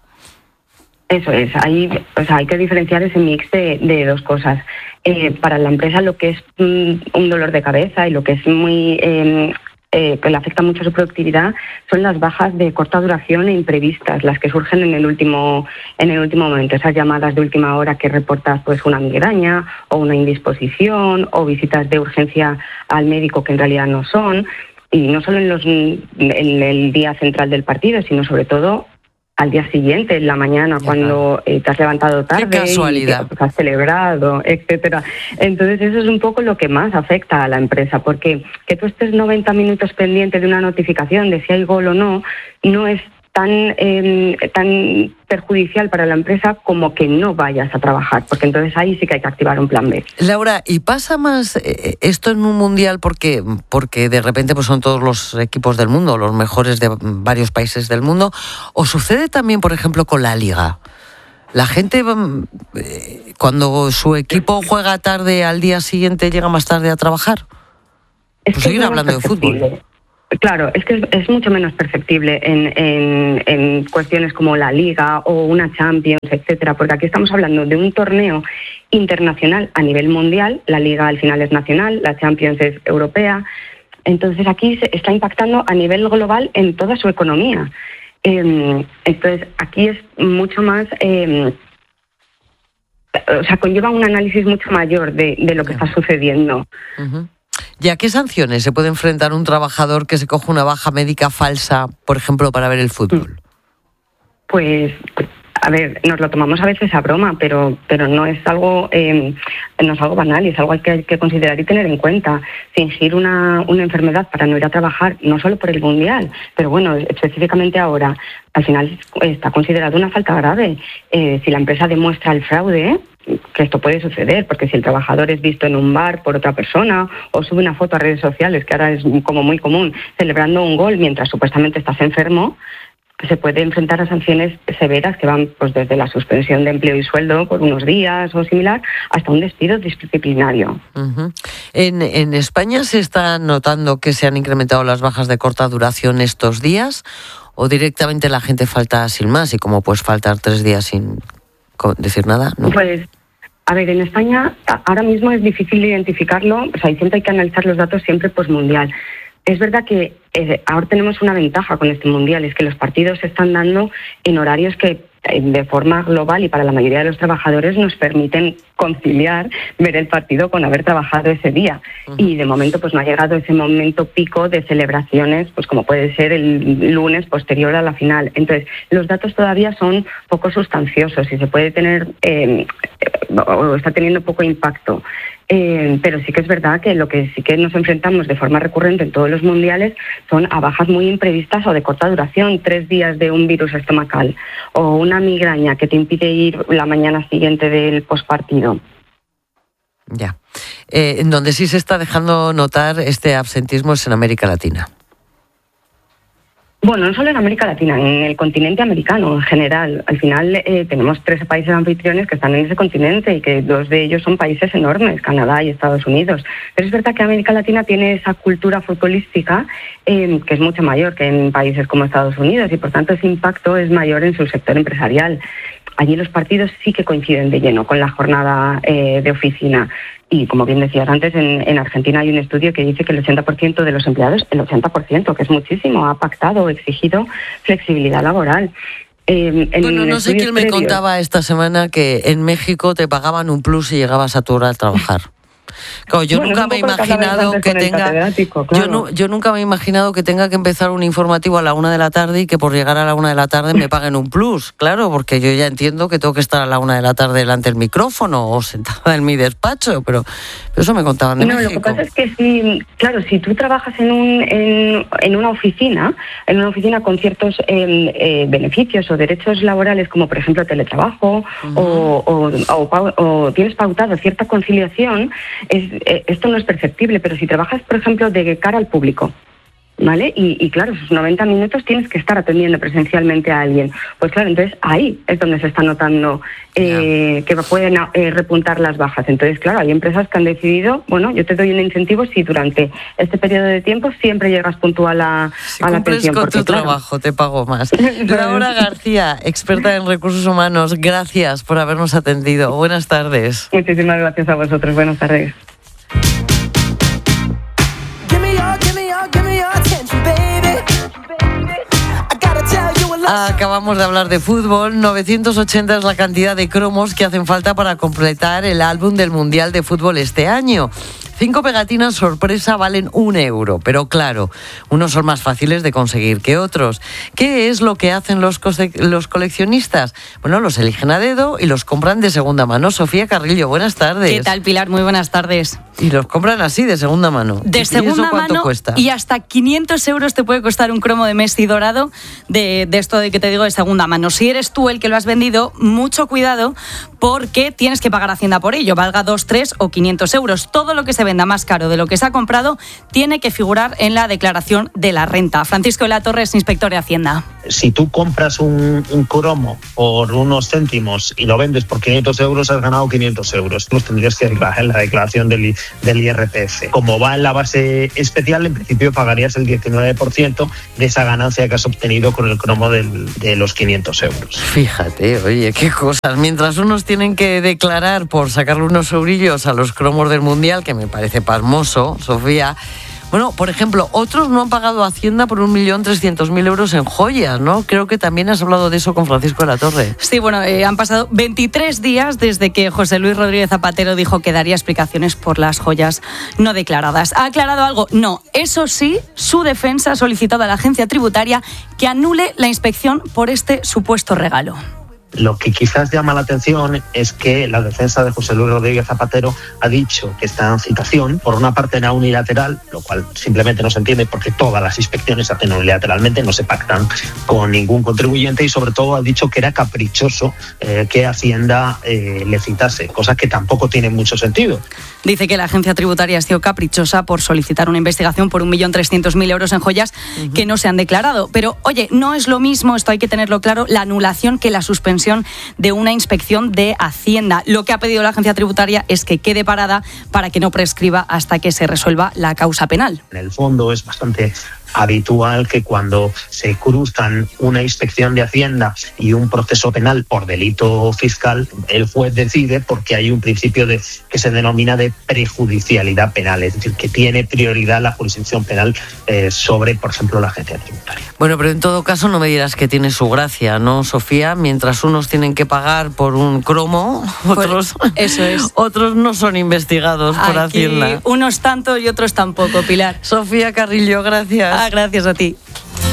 Eso es, hay, o sea, hay que diferenciar ese mix de, de dos cosas. Eh, para la empresa lo que es mm, un dolor de cabeza y lo que es muy eh, eh, que le afecta mucho su productividad son las bajas de corta duración e imprevistas, las que surgen en el último en el último momento, esas llamadas de última hora que reportas pues una migraña o una indisposición o visitas de urgencia al médico que en realidad no son, y no solo en, los, en el día central del partido, sino sobre todo al día siguiente, en la mañana, ya cuando eh, te has levantado tarde. Qué casualidad. Y te, pues, has celebrado, etcétera. Entonces eso es un poco lo que más afecta a la empresa, porque que tú estés noventa minutos pendiente de una notificación de si hay gol o no, no es tan eh, tan perjudicial para la empresa como que no vayas a trabajar, porque entonces ahí sí que hay que activar un plan B. Laura, ¿y pasa más eh, esto en un mundial porque porque de repente pues son todos los equipos del mundo, los mejores de varios países del mundo, o sucede también, por ejemplo, con la Liga? La gente, eh, cuando su equipo juega tarde, al día siguiente llega más tarde a trabajar. Es pues que seguir hablando de fútbol. Claro, es que es, es mucho menos perceptible en, en, en cuestiones como la Liga o una Champions, etcétera, porque aquí estamos hablando de un torneo internacional a nivel mundial. La Liga al final es nacional, la Champions es europea. Entonces aquí se está impactando a nivel global en toda su economía. Eh, entonces aquí es mucho más... Eh, o sea, conlleva un análisis mucho mayor de, de lo que está sucediendo. Uh-huh. ¿Y a qué sanciones se puede enfrentar un trabajador que se coge una baja médica falsa, por ejemplo, para ver el fútbol? Pues, a ver, nos lo tomamos a veces a broma, pero pero no es algo eh, no es algo banal, y es algo que hay que considerar y tener en cuenta. Fingir una, una enfermedad para no ir a trabajar, no solo por el Mundial, pero bueno, específicamente ahora, al final está considerado una falta grave. Eh, si la empresa demuestra el fraude, que esto puede suceder, porque si el trabajador es visto en un bar por otra persona o sube una foto a redes sociales, que ahora es como muy común, celebrando un gol mientras supuestamente estás enfermo, se puede enfrentar a sanciones severas que van pues desde la suspensión de empleo y sueldo por unos días o similar hasta un despido disciplinario. Uh-huh. En, en España se está notando que se han incrementado las bajas de corta duración estos días, o directamente la gente falta sin más, y como puedes faltar tres días sin decir nada, ¿no? Pues, a ver, en España ahora mismo es difícil identificarlo, o sea, y siempre hay que analizar los datos siempre postmundial. Es verdad que eh, ahora tenemos una ventaja con este mundial, es que los partidos se están dando en horarios que de forma global y para la mayoría de los trabajadores nos permiten conciliar ver el partido con haber trabajado ese día. Uh-huh. Y de momento pues no ha llegado ese momento pico de celebraciones, pues como puede ser el lunes posterior a la final. Entonces los datos todavía son poco sustanciosos y se puede tener eh, o está teniendo poco impacto. Eh, pero sí que es verdad que lo que sí que nos enfrentamos de forma recurrente en todos los mundiales son a bajas muy imprevistas o de corta duración, tres días de un virus estomacal o una migraña que te impide ir la mañana siguiente del postpartido. Ya. Eh, en donde sí se está dejando notar este absentismo es en América Latina. Bueno, no solo en América Latina, en el continente americano en general. Al final eh, tenemos tres países anfitriones que están en ese continente y que dos de ellos son países enormes, Canadá y Estados Unidos. Pero es verdad que América Latina tiene esa cultura futbolística eh, que es mucho mayor que en países como Estados Unidos y por tanto ese impacto es mayor en su sector empresarial. Allí los partidos sí que coinciden de lleno con la jornada eh, de oficina. Y como bien decías antes, en, en Argentina hay un estudio que dice que el ochenta por ciento de los empleados, el ochenta por ciento, que es muchísimo, ha pactado o exigido flexibilidad laboral. Eh, bueno, no sé quién me previos... contaba esta semana que en México te pagaban un plus si llegabas a tu hora al trabajar. Claro, yo bueno, nunca me he imaginado que tenga claro. yo, no, yo nunca me he imaginado que tenga que empezar un informativo a la una de la tarde y que por llegar a la una de la tarde me paguen un plus, claro, porque yo ya entiendo que tengo que estar a la una de la tarde delante del micrófono o sentada en mi despacho, pero, pero eso me contaban de no, México. Lo que pasa es que si, claro, si tú trabajas en un en, en una oficina, en una oficina con ciertos eh, eh, beneficios o derechos laborales, como por ejemplo teletrabajo, uh-huh. o, o, o, o tienes pautado cierta conciliación, Es, eh, esto no es perceptible, pero si trabajas, por ejemplo, de cara al público, ¿vale? Y, y claro, esos noventa minutos tienes que estar atendiendo presencialmente a alguien. Pues claro, entonces ahí es donde se está notando eh, que pueden eh, repuntar las bajas. Entonces, claro, hay empresas que han decidido, bueno, yo te doy un incentivo si durante este periodo de tiempo siempre llegas puntual a, si a la pensión. con porque, tu claro, trabajo, te pago más. Laura García, experta en recursos humanos, gracias por habernos atendido. Buenas tardes. Muchísimas gracias a vosotros. Buenas tardes. Acabamos de hablar de fútbol. novecientos ochenta es la cantidad de cromos que hacen falta para completar el álbum del Mundial de Fútbol este año. Cinco pegatinas sorpresa valen un euro, pero claro, unos son más fáciles de conseguir que otros. ¿Qué es lo que hacen los, cose- los coleccionistas? Bueno, los eligen a dedo y los compran de segunda mano. Sofía Carrillo, buenas tardes. ¿Qué tal, Pilar? Muy buenas tardes. Y los compran así, de segunda mano. De ¿Y segunda eso cuánto mano cuesta? y hasta quinientos euros te puede costar un cromo de Messi dorado de, de esto de que te digo de segunda mano. Si eres tú el que lo has vendido, mucho cuidado porque tienes que pagar Hacienda por ello, valga dos, tres o quinientos euros. Todo lo que se venda más caro de lo que se ha comprado tiene que figurar en la declaración de la renta. Francisco de la Torre es inspector de Hacienda. Si tú compras un, un cromo por unos céntimos y lo vendes por quinientos euros, has ganado quinientos euros. Los tendrías que declarar en la declaración del, del I R P F. Como va en la base especial, en principio pagarías el diecinueve por ciento de esa ganancia que has obtenido con el cromo del, de los quinientos euros. Fíjate, oye, qué cosas. Mientras unos tienen que declarar por sacarle unos eurillos a los cromos del Mundial, que me parece pasmoso, Sofía. Bueno, por ejemplo, otros no han pagado a Hacienda por un millón trescientos mil euros en joyas, ¿no? Creo que también has hablado de eso con Francisco de la Torre. Sí, bueno, eh, han pasado veintitrés días desde que José Luis Rodríguez Zapatero dijo que daría explicaciones por las joyas no declaradas. ¿Ha aclarado algo? No. Eso sí, su defensa ha solicitado a la agencia tributaria que anule la inspección por este supuesto regalo. Lo que quizás llama la atención es que la defensa de José Luis Rodríguez Zapatero ha dicho que esta citación, por una parte, era unilateral, lo cual simplemente no se entiende porque todas las inspecciones se hacen unilateralmente, no se pactan con ningún contribuyente, y sobre todo ha dicho que era caprichoso eh, que Hacienda eh, le citase, cosa que tampoco tiene mucho sentido. Dice que la agencia tributaria ha sido caprichosa por solicitar una investigación por un millón trescientos mil euros en joyas uh-huh. que no se han declarado. Pero, oye, no es lo mismo, esto hay que tenerlo claro, la anulación que la suspensión de una inspección de Hacienda. Lo que ha pedido la agencia tributaria es que quede parada para que no prescriba hasta que se resuelva la causa penal. En el fondo es bastante habitual que cuando se cruzan una inspección de Hacienda y un proceso penal por delito fiscal, el juez decide porque hay un principio de, que se denomina de prejudicialidad penal, es decir, que tiene prioridad la jurisdicción penal eh, sobre, por ejemplo, la agencia tributaria. Bueno, pero en todo caso no me dirás que tiene su gracia, ¿no, Sofía? Mientras unos tienen que pagar por un cromo, otros, pues eso es. otros no son investigados por Aquí Hacienda. Unos tanto y otros tampoco, Pilar. Sofía Carrillo, gracias. Ah, gracias a ti.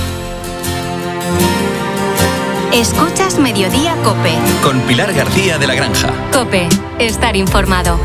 Escuchas Mediodía COPE. Con Pilar García de la Granja. COPE, estar informado.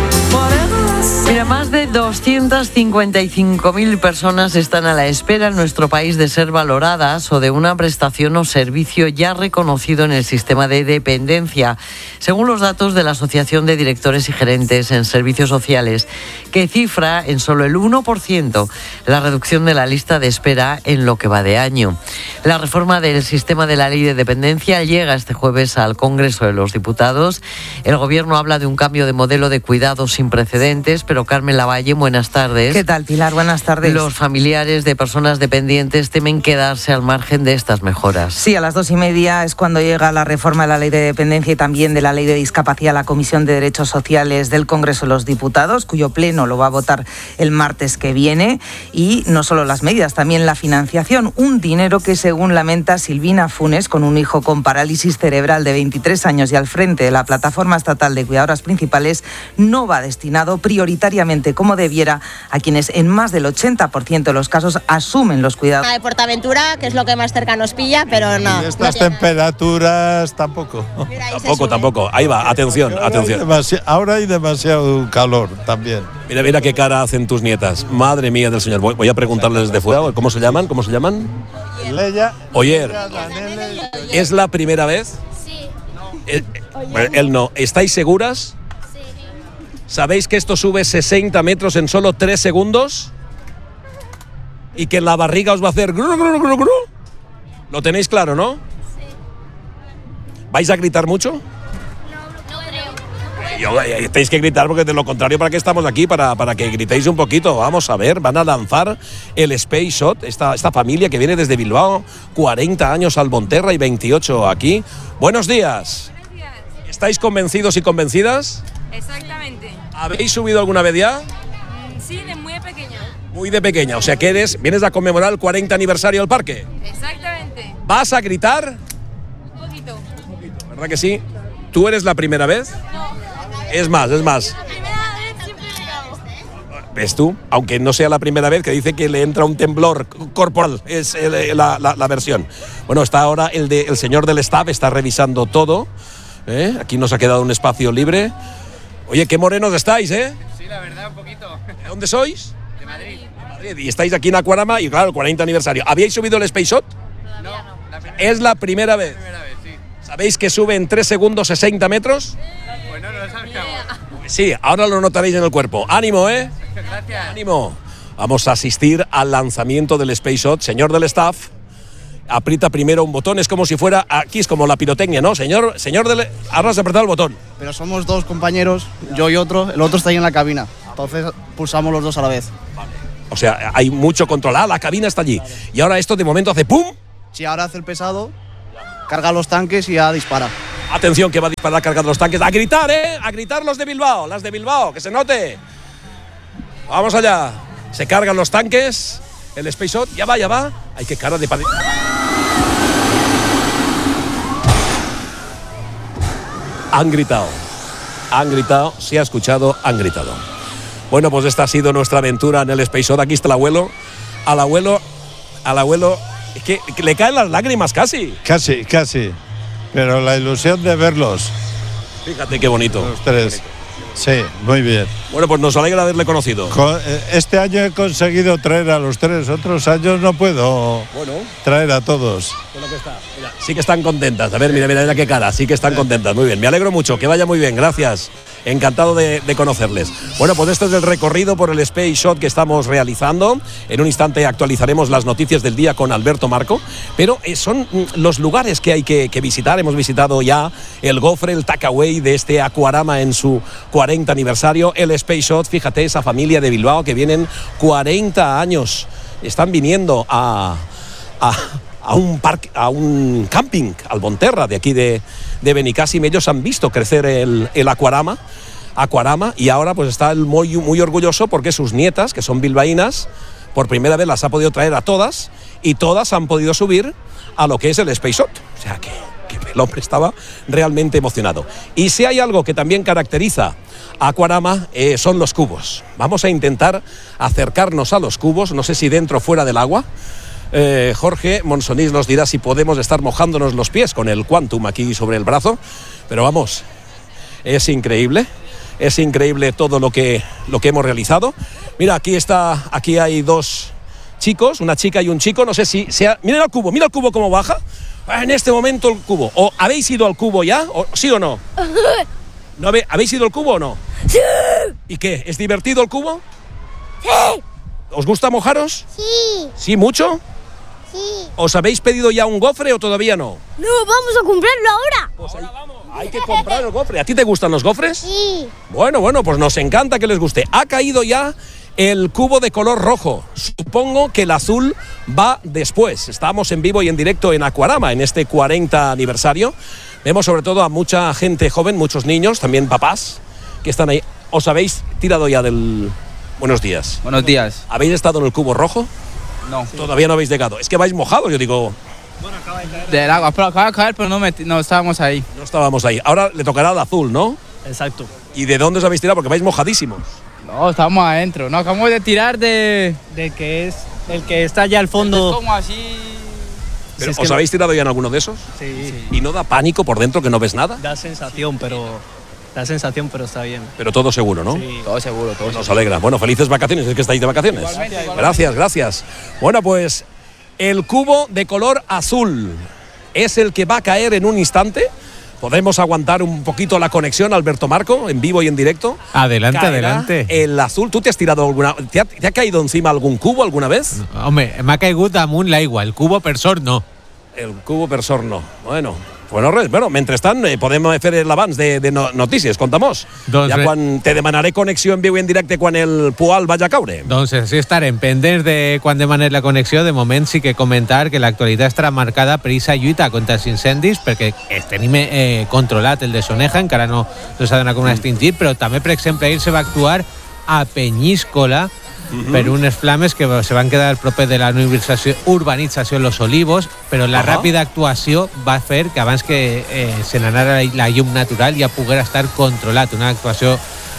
Mira, más de doscientas cincuenta y cinco mil personas están a la espera en nuestro país de ser valoradas o de una prestación o servicio ya reconocido en el sistema de dependencia, según los datos de la Asociación de Directores y Gerentes en Servicios Sociales, que cifra en solo el uno por ciento la reducción de la lista de espera en lo que va de año. La reforma del sistema de la ley de dependencia llega este jueves al Congreso de los Diputados. El Gobierno habla de un cambio de modelo de cuidados sin precedentes, pero Carmen Lavalle, buenas tardes. ¿Qué tal, Pilar? Buenas tardes. Los familiares de personas dependientes temen quedarse al margen de estas mejoras. Sí, a las dos y media es cuando llega la reforma de la ley de dependencia y también de la ley de discapacidad a la Comisión de Derechos Sociales del Congreso de los Diputados, cuyo pleno lo va a votar el martes que viene. Y no solo las medidas, también la financiación. Un dinero que, según lamenta Silvina Funes, con un hijo con parálisis cerebral de veintitrés años y al frente de la Plataforma Estatal de Cuidadoras Principales, no va destinado prioritariamente como debiera a quienes en más del ochenta por ciento de los casos asumen los cuidados. De Portaventura, que es lo que más cerca nos pilla, pero no. Y estas no temperaturas tampoco. Mira, tampoco, tampoco. Ahí va, atención, ahora atención. Hay demasi- ahora hay demasiado calor también. Mira, mira qué cara hacen tus nietas. Madre mía del Señor. Voy, voy a preguntarles desde fuera. ¿Cómo se llaman? ¿Cómo se llaman? Leia. Oyer. ¿Es la primera vez? Sí. Él, él no. ¿Estáis seguras? Sí. ¿Sabéis que esto sube sesenta metros en solo tres segundos? Y que en la barriga os va a hacer gru, gru, gru, gru. ¿Lo tenéis claro, no? Sí. ¿Vais a gritar mucho? No, no creo. Yo, eh, tenéis que gritar porque de lo contrario, ¿para qué estamos aquí? Para, para que gritéis un poquito. Vamos a ver, van a lanzar el Space Shot, esta, esta familia que viene desde Bilbao, cuarenta años Albonterra y veintiocho aquí. Buenos días. Buenos días. ¿Estáis convencidos y convencidas? Exactamente. ¿Habéis subido alguna vez ya? Mm, sí, de muy pequeña. Muy de pequeña, o sea que eres, vienes a conmemorar el cuarenta aniversario del parque. Exactamente. ¿Vas a gritar? Un poquito. ¿Verdad que sí? ¿Tú eres la primera vez? No. Es más, es más. La primera vez siempre ¿Ves tú? Aunque no sea la primera vez que dice que le entra un temblor corporal, es el, la, la, la versión. Bueno, está ahora el, de, el señor del staff, está revisando todo. ¿eh? Aquí nos ha quedado un espacio libre. Oye, qué morenos estáis, ¿eh? Sí, la verdad, un poquito. ¿De dónde sois? De Madrid. De Madrid. Y estáis aquí en Aquarama y claro, el cuarenta aniversario. ¿Habíais subido el Space Shot? No, la primera Es la primera vez. La primera vez, sí. ¿Sabéis que sube en tres segundos sesenta metros? Pues no, no lo sabíamos. Sí, ahora lo notaréis en el cuerpo. ¡Ánimo, eh! Gracias. ¡Ánimo! Vamos a asistir al lanzamiento del Space Shot. Señor del staff, aprieta primero un botón. Es como si fuera, aquí es como la pirotecnia, ¿no? Señor, señor del... Ahora has apretado el botón. Pero somos dos compañeros, yo y otro. El otro está ahí en la cabina. Entonces pulsamos los dos a la vez. O sea, hay mucho control. Ah, la cabina está allí. Y ahora esto de momento hace ¡pum! Si ahora hace el pesado, carga los tanques y ya dispara. Atención, que va a disparar cargando los tanques. ¡A gritar, eh! ¡A gritar los de Bilbao! Las de Bilbao, que se note. Vamos allá. Se cargan los tanques. El Space Shot, ya va, ya va. Hay que cara de padre. Han gritado. Han gritado. Se ha escuchado, han gritado. Bueno, pues esta ha sido nuestra aventura en el Space Shot. Aquí está el abuelo. Al abuelo. Al abuelo. Es que, que le caen las lágrimas casi. Casi, casi. Pero la ilusión de verlos. Fíjate qué bonito. Los tres. Sí, muy bien. Bueno, pues nos alegra haberle conocido. Este año he conseguido traer a los tres. Otros años no puedo bueno. traer a todos. Que está. Mira, sí que están contentas. A ver, mira, mira, mira qué cara. Sí que están contentas. Muy bien. Me alegro mucho. Que vaya muy bien. Gracias. Encantado de, de conocerles. Bueno, pues este es el recorrido por el Space Shot que estamos realizando. En un instante actualizaremos las noticias del día con Alberto Marco. Pero eh, son los lugares que hay que, que visitar. Hemos visitado ya el Gofre, el Takeaway de este Aquarama en su cuarenta aniversario. El Space Shot, fíjate, esa familia de Bilbao que vienen cuarenta años. Están viniendo a... a a un parque, a un camping, Albonterra, de aquí de, de Benicàssim. Ellos han visto crecer el, el Aquarama, Aquarama, y ahora pues está muy, muy orgulloso porque sus nietas, que son bilbaínas, por primera vez las ha podido traer a todas, y todas han podido subir a lo que es el Space Shot. O sea que, que el hombre estaba realmente emocionado. Y si hay algo que también caracteriza a Aquarama, eh, son los cubos. Vamos a intentar acercarnos a los cubos, no sé si dentro o fuera del agua. Eh, Jorge Monsonís nos dirá si podemos estar mojándonos los pies con el Quantum aquí sobre el brazo, pero vamos, es increíble, es increíble todo lo que, lo que hemos realizado. Mira, aquí está, aquí hay dos chicos, una chica y un chico, no sé si sea, mira el cubo, mira el cubo cómo baja, en este momento el cubo, o habéis ido al cubo ya, o, sí o no, ¿no habe, habéis ido al cubo o no? Sí. ¿Y qué? ¿Es divertido el cubo? Sí. ¿Os gusta mojaros? Sí. ¿Sí, mucho? Sí. ¿Os habéis pedido ya un gofre o todavía no? No, vamos a comprarlo ahora. Pues ahora vamos. Hay que comprar el gofre. ¿A ti te gustan los gofres? Sí. Bueno, bueno, pues nos encanta que les guste. Ha caído ya el cubo de color rojo. Supongo que el azul va después. Estamos en vivo y en directo en Aquarama en este cuarenta aniversario. Vemos sobre todo a mucha gente joven, muchos niños, también papás, que están ahí. ¿Os habéis tirado ya del...? Buenos días. Buenos días. ¿Habéis estado en el cubo rojo? No. Todavía no habéis llegado. Es que vais mojados, yo digo. Bueno, acaba de caer. Del agua, pero acaba de caer, pero no, me, no estábamos ahí. No estábamos ahí. Ahora le tocará al azul, ¿no? Exacto. ¿Y de dónde os habéis tirado? Porque vais mojadísimos. No, estábamos adentro. No, acabamos de tirar de... De que es el que está allá al fondo. Es como así... ¿Pero Si os es que habéis tirado ya en alguno de esos? Sí. ¿Y no da pánico por dentro que no ves nada? Da sensación, pero... Da sensación, pero está bien. Pero todo seguro, ¿no? Sí. Todo seguro, todo Nos seguro. alegra. Bueno, felices vacaciones, es que estáis de vacaciones. Igualmente, igualmente. Gracias, gracias. Bueno, pues el cubo de color azul es el que va a caer en un instante. Podemos aguantar un poquito la conexión, Alberto Marco, en vivo y en directo. Adelante, Caerá adelante. El azul, ¿tú te has tirado alguna... ¿Te ha, te ha caído encima algún cubo alguna vez? No, home, m'ha caigut damunt l'aigua, el cubo per sort no. El cubo per sort no. Bueno, bueno, res, bueno, mentrestant eh, podem fer l'abans de, de no, notícies, contamos. Doncs ja bé. quan te demanaré connexió en viu i en directe quan el Pual vagi a caure. Doncs així estarem pendents de quan demanes la connexió. De moment sí que comentar que l'actualitat estarà marcada per aquesta lluita contra els incendis, perquè tenim eh, controlat el de Soneja, encara no, no s'ha donat com un extingit, però també, per exemple, ahir se va actuar a Peñíscola, Uh-huh. per unes flames que se van quedar proper de la urbanització, urbanització Los Olivos, però la uh-huh. ràpida actuació va fer que abans que eh, se n'anara la llum natural ja poguera estar controlat. Una actuació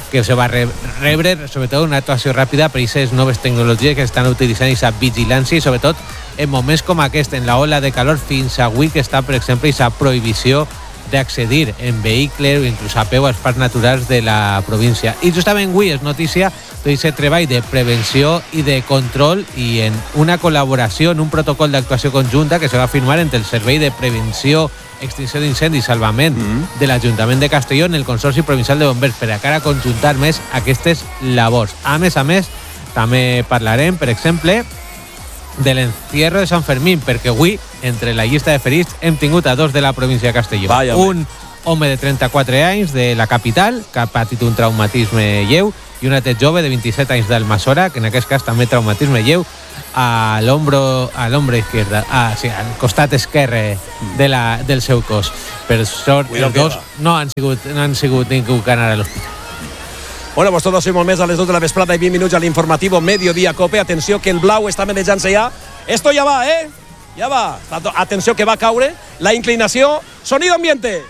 que se va a rebre, sobretot una actuació ràpida per aquestes noves tecnologies que estan utilitzant aquesta vigilància i sobretot en moments com aquest, en la ola de calor fins avui que està, per exemple, aquesta prohibició d'accedir en vehicle o inclús a peu als parcs naturals de la província. I justament avui és notícia tot aquest treball de prevenció i de control i en una col·laboració, en un protocol d'actuació conjunta que se va firmar entre el Servei de Prevenció, Extinció d'Incendis i Salvament mm. de l'Ajuntament de Castelló en el Consorci Provincial de Bombers per a cara conjuntar més aquestes labors. A més a més, també parlarem, per exemple, de l'encierro de Sant Fermín, perquè avui, entre la llista de ferits, hem tingut a dos de la província de Castelló. Vaya, un home de trenta-quatre anys de la capital, que ha patit un traumatisme lleu, i un altre jove de vint-i-set anys d'Almassora, que en aquest cas també traumatisme lleu, a l'ombro a l'ombra izquierda, ah, sí, al costat esquerre de la, del seu cos. Per sort, els dos no han sigut, no han sigut ningú que anar a l'hospital. Bueno, pues todos molt més a les dos de la vesprada i vint minuts a l'informativo Mediodía Cope. Atenció que el blau està manejant-se ja. Esto ya va, eh? Ja va. Atenció que va caure. La inclinació. Sonido ambiente.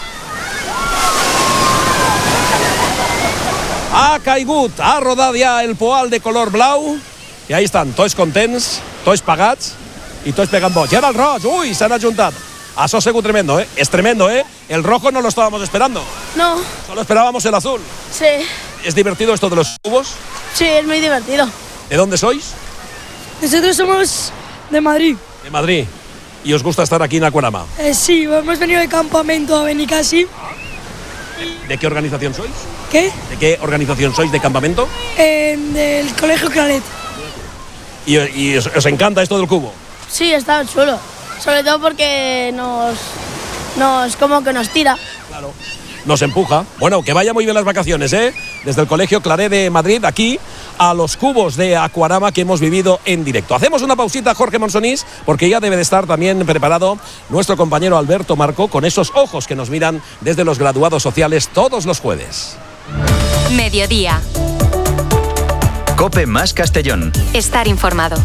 Ha caigut, ha rodat ja el poal de color blau. I ahí estan, tots contents, tots pagats i tots pegant boig. I ara el roig, ui, s'han ajuntat. Això ha sigut tremendo, ¿eh? Es tremendo, ¿eh? El rojo no lo estábamos esperando. No. Solo esperábamos el azul. Sí. ¿Es divertido esto de los cubos? Sí, es muy divertido. ¿De dónde sois? Nosotros somos de Madrid. De Madrid. ¿Y os gusta estar aquí en Acuarama? Eh, sí, hemos venido de campamento a Benicassim. ¿De qué organización sois? ¿Qué? ¿De qué organización sois de campamento? Eh, del Colegio Claret. ¿Y, y os, os encanta esto del cubo? Sí, está chulo. Sobre todo porque nos, nos como que nos tira. Claro. Nos empuja. Bueno, que vaya muy bien las vacaciones, ¿eh? Desde el Colegio Claret de Madrid, aquí, a los cubos de Acuarama que hemos vivido en directo. Hacemos una pausita, Jorge Monsonís, porque ya debe de estar también preparado nuestro compañero Alberto Marco con esos ojos que nos miran desde los graduados sociales todos los jueves. Mediodía. Cope más Castellón. Estar informado.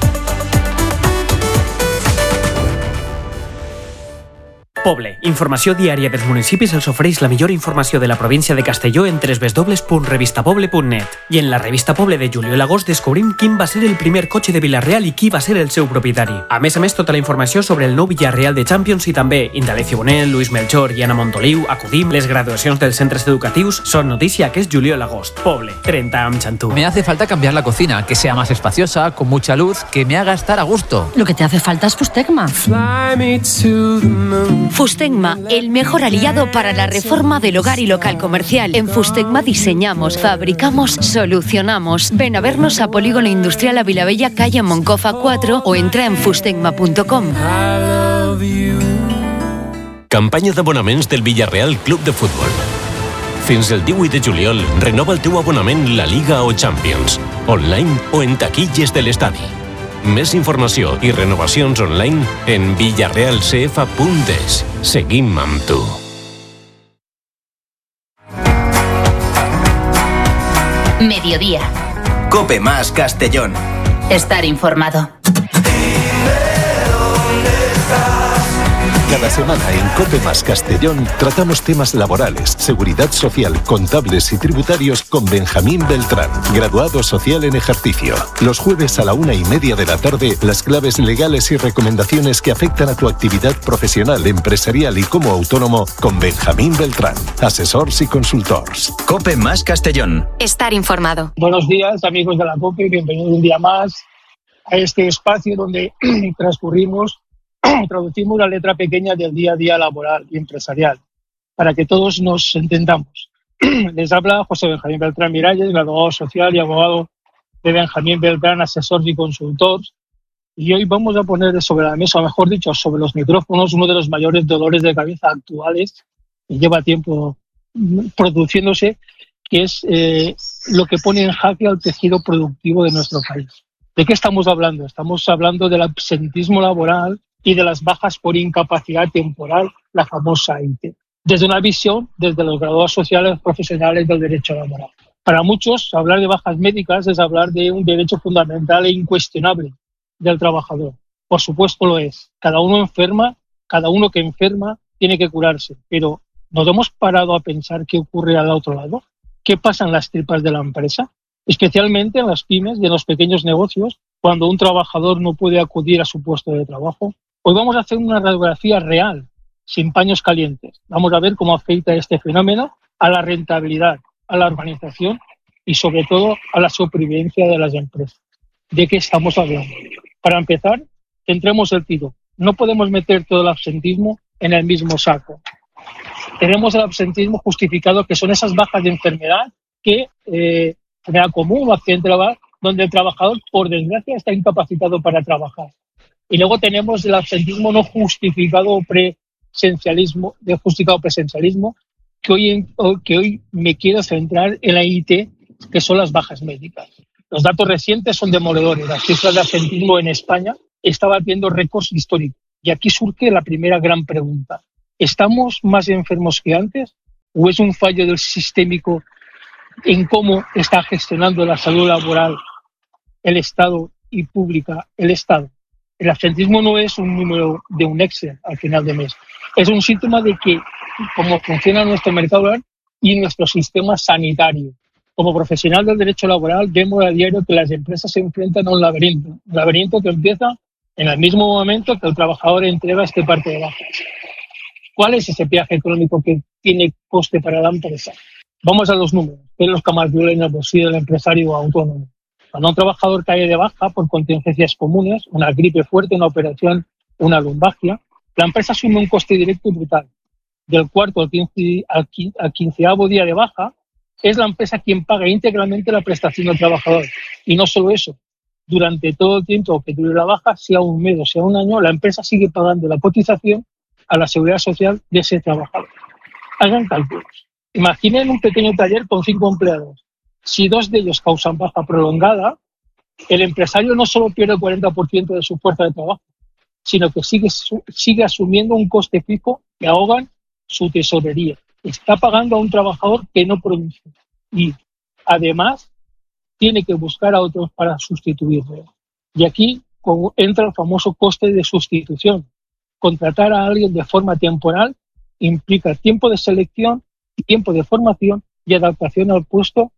Poble, informació diària dels municipis els ofereix la millor informació de la província de Castelló en w w w punt revista poble punt net. I en la revista Poble de juliol-agost descobrim quin va ser el primer cotxe de Vila-real i qui va ser el seu propietari. A més a més, tota la informació sobre el nou Villarreal de Champions i també Indalecio Bonel, Luis Melchor i Ana Montoliu, acudim, les graduacions dels centres educatius són notícia aquest juliol-agost. Poble, trenta amb Xantú. Me hace falta cambiar la cocina, que sea más espaciosa, con mucha luz, que me haga estar a gusto. Lo que te hace falta es Fustegma. Fustegma, el mejor aliado para la reforma del hogar y local comercial. En Fustegma diseñamos, fabricamos, solucionamos. Ven a vernos a Polígono Industrial Avilabella, calle Moncofa cuatro o entra en fustegma punto com. Campanya d'abonaments del Villarreal Club de Futbol. Fins el divuit de juliol, renova el teu abonament La Liga o Champions, online o en taquilles de l'estadi. Més informació i renovacions online en villarreal c f punt es. Seguim amb tu. Mediodía. Cope más Castellón. Estar informado. Cada semana en Cope más Castellón tratamos temas laborales, seguridad social, contables y tributarios con Benjamín Beltrán, graduado social en ejercicio. Los jueves a la una y media de la tarde, las claves legales y recomendaciones que afectan a tu actividad profesional, empresarial y como autónomo con Benjamín Beltrán, asesors y consultors. Cope más Castellón. Estar informado. Buenos días, amigos de la Cope, bienvenidos un día más a este espacio donde transcurrimos traducimos la letra pequeña del día a día laboral y empresarial, para que todos nos entendamos. Les habla José Benjamín Beltrán Miralles, graduado social y abogado de Benjamín Beltrán, asesor y consultor. Y hoy vamos a poner sobre la mesa, o mejor dicho, sobre los micrófonos, uno de los mayores dolores de cabeza actuales, que lleva tiempo produciéndose, que es eh, lo que pone en jaque al tejido productivo de nuestro país. ¿De qué estamos hablando? Estamos hablando del absentismo laboral y de las bajas por incapacidad temporal, la famosa I T E, desde una visión desde los graduados sociales profesionales del derecho laboral. Para muchos, hablar de bajas médicas es hablar de un derecho fundamental e incuestionable del trabajador. Por supuesto lo es. Cada uno enferma, cada uno que enferma tiene que curarse, pero ¿nos hemos parado a pensar qué ocurre al otro lado? qué pasa en las tripas de la empresa, especialmente en las pymes y en los pequeños negocios, cuando un trabajador no puede acudir a su puesto de trabajo. Hoy vamos a hacer una radiografía real, sin paños calientes. Vamos a ver cómo afecta este fenómeno a la rentabilidad, a la organización y sobre todo a la supervivencia de las empresas. ¿De qué estamos hablando? Para empezar, centremos el tiro. No podemos meter todo el absentismo en el mismo saco. Tenemos el absentismo justificado, que son esas bajas de enfermedad que eh, genera común o accidente laboral, donde el trabajador, por desgracia, está incapacitado para trabajar. Y luego tenemos el absentismo no justificado o presencialismo, de justificado presencialismo, que hoy, en, que hoy me quiero centrar en la I T, que son las bajas médicas. Los datos recientes son demoledores. Las cifras de absentismo en España están batiendo récords históricos. Y aquí surge la primera gran pregunta. ¿Estamos más enfermos que antes? ¿O es un fallo del sistémico en cómo está gestionando la salud laboral el Estado y pública el Estado? El absentismo no es un número de un Excel al final de mes. Es un síntoma de que cómo funciona nuestro mercado laboral y nuestro sistema sanitario. Como profesional del derecho laboral vemos a diario que las empresas se enfrentan a un laberinto. Un laberinto que empieza en el mismo momento que el trabajador entrega este parte de bajas. ¿Cuál es ese peaje económico que tiene coste para la empresa? Vamos a los números, que es lo que más duele en el bolsillo del empresario autónomo. Cuando un trabajador cae de baja por contingencias comunes, una gripe fuerte, una operación, una lumbalgia, la empresa asume un coste directo brutal. Del cuarto al, quince, al quinceavo día de baja, es la empresa quien paga íntegramente la prestación del trabajador. Y no solo eso, durante todo el tiempo que dure la baja, sea un mes o sea un año, la empresa sigue pagando la cotización a la seguridad social de ese trabajador. Hagan cálculos. Imaginen un pequeño taller con cinco empleados. Si dos de ellos causan baja prolongada, el empresario no solo pierde el cuarenta por ciento de su fuerza de trabajo, sino que sigue, sigue asumiendo un coste fijo que ahogan su tesorería. Está pagando a un trabajador que no produce y, además, tiene que buscar a otros para sustituirlo. Y aquí entra el famoso coste de sustitución. Contratar a alguien de forma temporal implica tiempo de selección, tiempo de formación y adaptación al puesto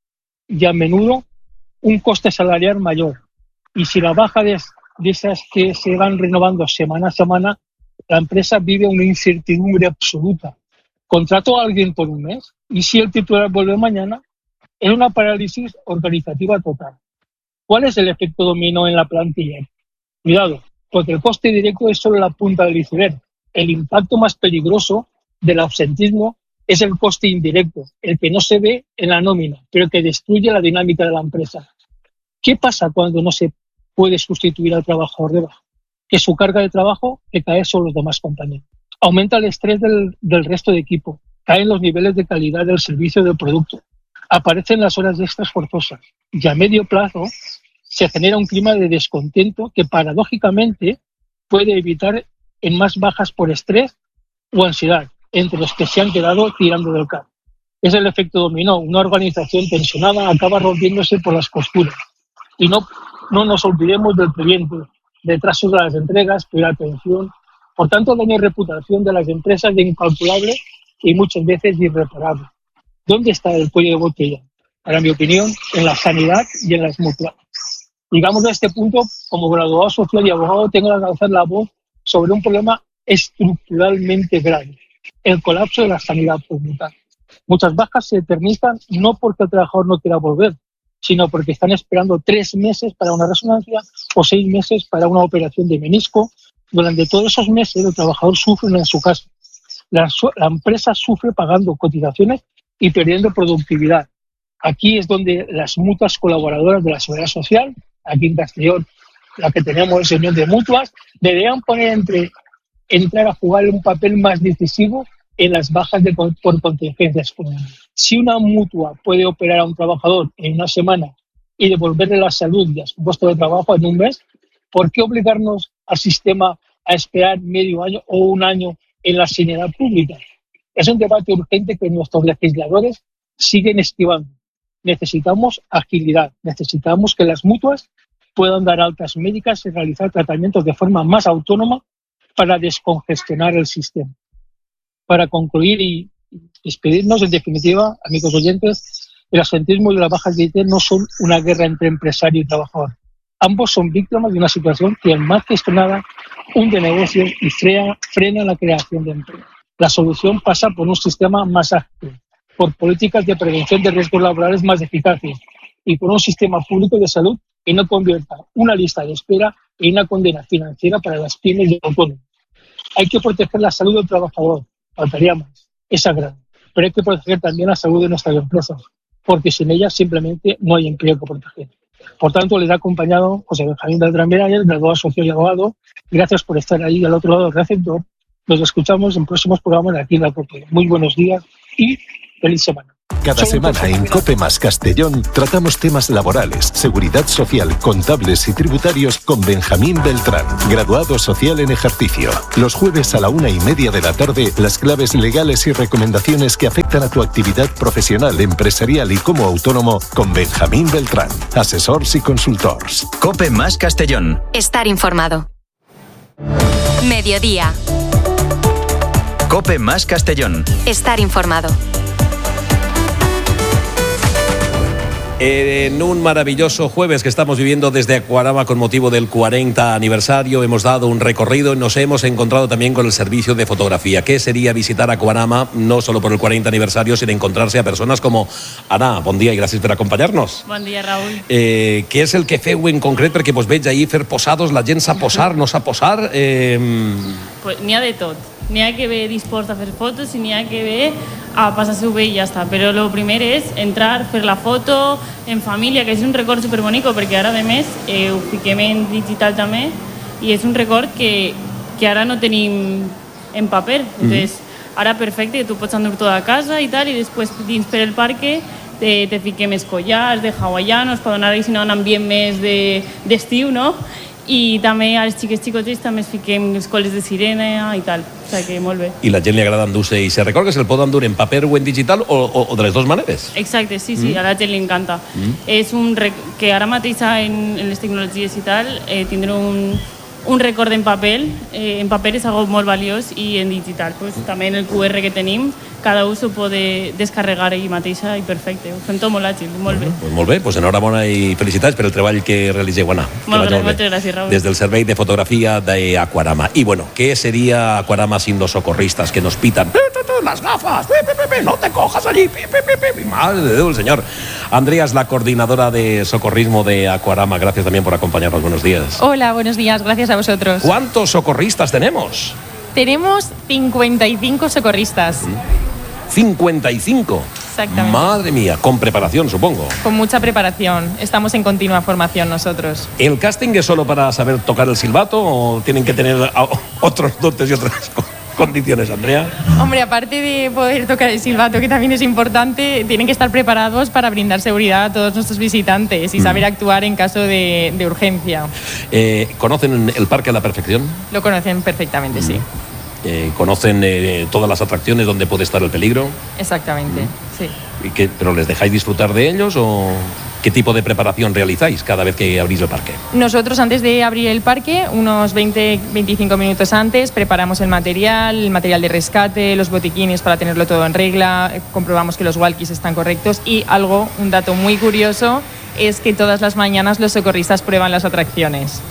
y a menudo un coste salarial mayor. Y si la baja de, de esas que se van renovando semana a semana, la empresa vive una incertidumbre absoluta. Contrato a alguien por un mes y si el titular vuelve mañana, es una parálisis organizativa total. ¿Cuál es el efecto dominó en la plantilla? Cuidado, porque el coste directo es solo la punta del iceberg. El impacto más peligroso del absentismo es el coste indirecto, el que no se ve en la nómina, pero que destruye la dinámica de la empresa. ¿Qué pasa cuando no se puede sustituir al trabajador de baja? Que su carga de trabajo recae sobre los demás compañeros. Aumenta el estrés del, del resto de equipo, caen los niveles de calidad del servicio del producto, aparecen las horas extras forzosas y a medio plazo se genera un clima de descontento que paradójicamente puede evitar en más bajas por estrés o ansiedad entre los que se han quedado tirando del carro. Es el efecto dominó. Una organización tensionada acaba rompiéndose por las costuras. Y no, no nos olvidemos del cliente, de retrasos de las entregas, peor atención. Por tanto, daño de reputación de las empresas de incalculable y muchas veces irreparable. ¿Dónde está el cuello de botella? Para mi opinión, en la sanidad y en las mutuas. Digamos a este punto, como graduado social y abogado, tengo que alzar la voz sobre un problema estructuralmente grave, el colapso de la sanidad pública. Muchas bajas se eternizan no porque el trabajador no quiera volver, sino porque están esperando tres meses para una resonancia o seis meses para una operación de menisco. Durante todos esos meses el trabajador sufre en su casa. La, la empresa sufre pagando cotizaciones y perdiendo productividad. Aquí es donde las mutuas colaboradoras de la Seguridad Social, aquí en Castellón, la que tenemos es unión de mutuas, deberían poner entre, entrar a jugar un papel más decisivo en las bajas de, por contingencias comunes. Si una mutua puede operar a un trabajador en una semana y devolverle la salud y a su puesto de trabajo en un mes, ¿por qué obligarnos al sistema a esperar medio año o un año en la sanidad pública? Es un debate urgente que nuestros legisladores siguen esquivando. Necesitamos agilidad, necesitamos que las mutuas puedan dar altas médicas y realizar tratamientos de forma más autónoma para descongestionar el sistema. Para concluir y despedirnos, en definitiva, amigos oyentes, El absentismo y las bajas de I T no son una guerra entre empresario y trabajador. Ambos son víctimas de una situación que más que nada hunde negocios y frena, frena la creación de empleo. La solución pasa por un sistema más ágil, por políticas de prevención de riesgos laborales más eficaces y por un sistema público de salud que no convierta una lista de espera en una condena financiera para las pymes y autónomos. Hay que proteger la salud del trabajador, faltaría más, es sagrado, pero hay que proteger también la salud de nuestras empresas, porque sin ellas simplemente no hay empleo que proteger. Por tanto, les ha acompañado José Benjamín Beltrán Miralles, graduado socio y abogado. Gracias por estar ahí al otro lado del receptor. Nos escuchamos en próximos programas de aquí en la COPE. Muy buenos días y feliz semana. Cada semana en COPE más Castellón tratamos temas laborales, seguridad social, contables y tributarios con Benjamín Beltrán, graduado social en ejercicio. Los jueves a la una y media de la tarde, las claves legales y recomendaciones que afectan a tu actividad profesional, empresarial y como autónomo con Benjamín Beltrán, asesors y consultors. COPE más Castellón. Estar informado. Mediodía. COPE más Castellón. Estar informado. En un maravilloso jueves que estamos viviendo desde Aquarama con motivo del cuarenta aniversario, hemos dado un recorrido y nos hemos encontrado también con el servicio de fotografía. ¿Qué sería visitar Aquarama no solo por el cuarenta aniversario, sino encontrarse a personas como Ana? Bon dia i gràcies per acompanyar-nos. Bon dia, Raül. Eh, què és el que feu en concret? Perquè vos veig ahir fer posados, la gent sap posar, no sap posar? Eh... Pues n'hi ha de tot. N'hi ha que ve dispost a fer fotos i n'hi ha que ve a passar-se-ho bé i ja està. Però el primer és entrar, fer la foto en família, que és un record superbonico, perquè ara, a més, eh, ho fiquem en digital també, i és un record que, que ara no tenim en paper. Entonces, ara perfecte, que tu pots endur tot a casa i tal, i després dins per el parque te, te fiquem els collars de hawaianos per donar-hi un ambient més d'estiu, no? I també als xiquets xicotets també es fiquem els cols de sirena i tal, o sigui que molt bé. I la gent li agrada endur-se i se recorda que se'l pot endur en paper o en digital o, o, o de les dues maneres? Exacte, sí, sí, Mm. a la gent li encanta. Mm. És un rec que ara mateix en, en les tecnologies i tal, eh, tindre un, un record en paper, eh, en paper és algo molt valiós i en digital, pues, també en el Q R que tenim, cada un s'ho pot descarregar ell mateixa i perfecte, ho fem tot molt àgil, molt bé. Pues molt bé, pues enhorabona i felicitats per el treball que realitzeu, Anna. Molt bé, moltes gràcies, Raúl. Des del Servei de Fotografía de Aquarama. Y bueno, ¿qué sería Aquarama sin los socorristas que nos pitan? Las gafas, no te cojas allí. Madre de Dios, el señor. Andrea es la coordinadora de socorrismo de Aquarama. Gracias también por acompañarnos. Buenos días. Hola, buenos días, gracias a vosotros. ¿Cuántos socorristas tenemos? Tenemos cincuenta y cinco socorristas. cincuenta y cinco. Exactamente. Madre mía, con preparación, supongo. Con mucha preparación. Estamos en continua formación nosotros. ¿El casting es solo para saber tocar el silbato o tienen que tener a- otros dotes y otras condiciones, Andrea? Hombre, aparte de poder tocar el silbato, que también es importante, tienen que estar preparados para brindar seguridad a todos nuestros visitantes y Mm. saber actuar en caso de, de urgencia. Eh, ¿Conocen el parque a la perfección? Lo conocen perfectamente, sí. Eh, ¿Conocen eh, todas las atracciones donde puede estar el peligro? Exactamente, sí. ¿Y qué, ¿Pero les dejáis disfrutar de ellos o qué tipo de preparación realizáis cada vez que abrís el parque? Nosotros antes de abrir el parque, unos veinte a veinticinco minutos antes, preparamos el material, el material de rescate, los botiquines para tenerlo todo en regla, eh, comprobamos que los walkies están correctos y algo, un dato muy curioso, es que todas las mañanas los socorristas prueban las atracciones.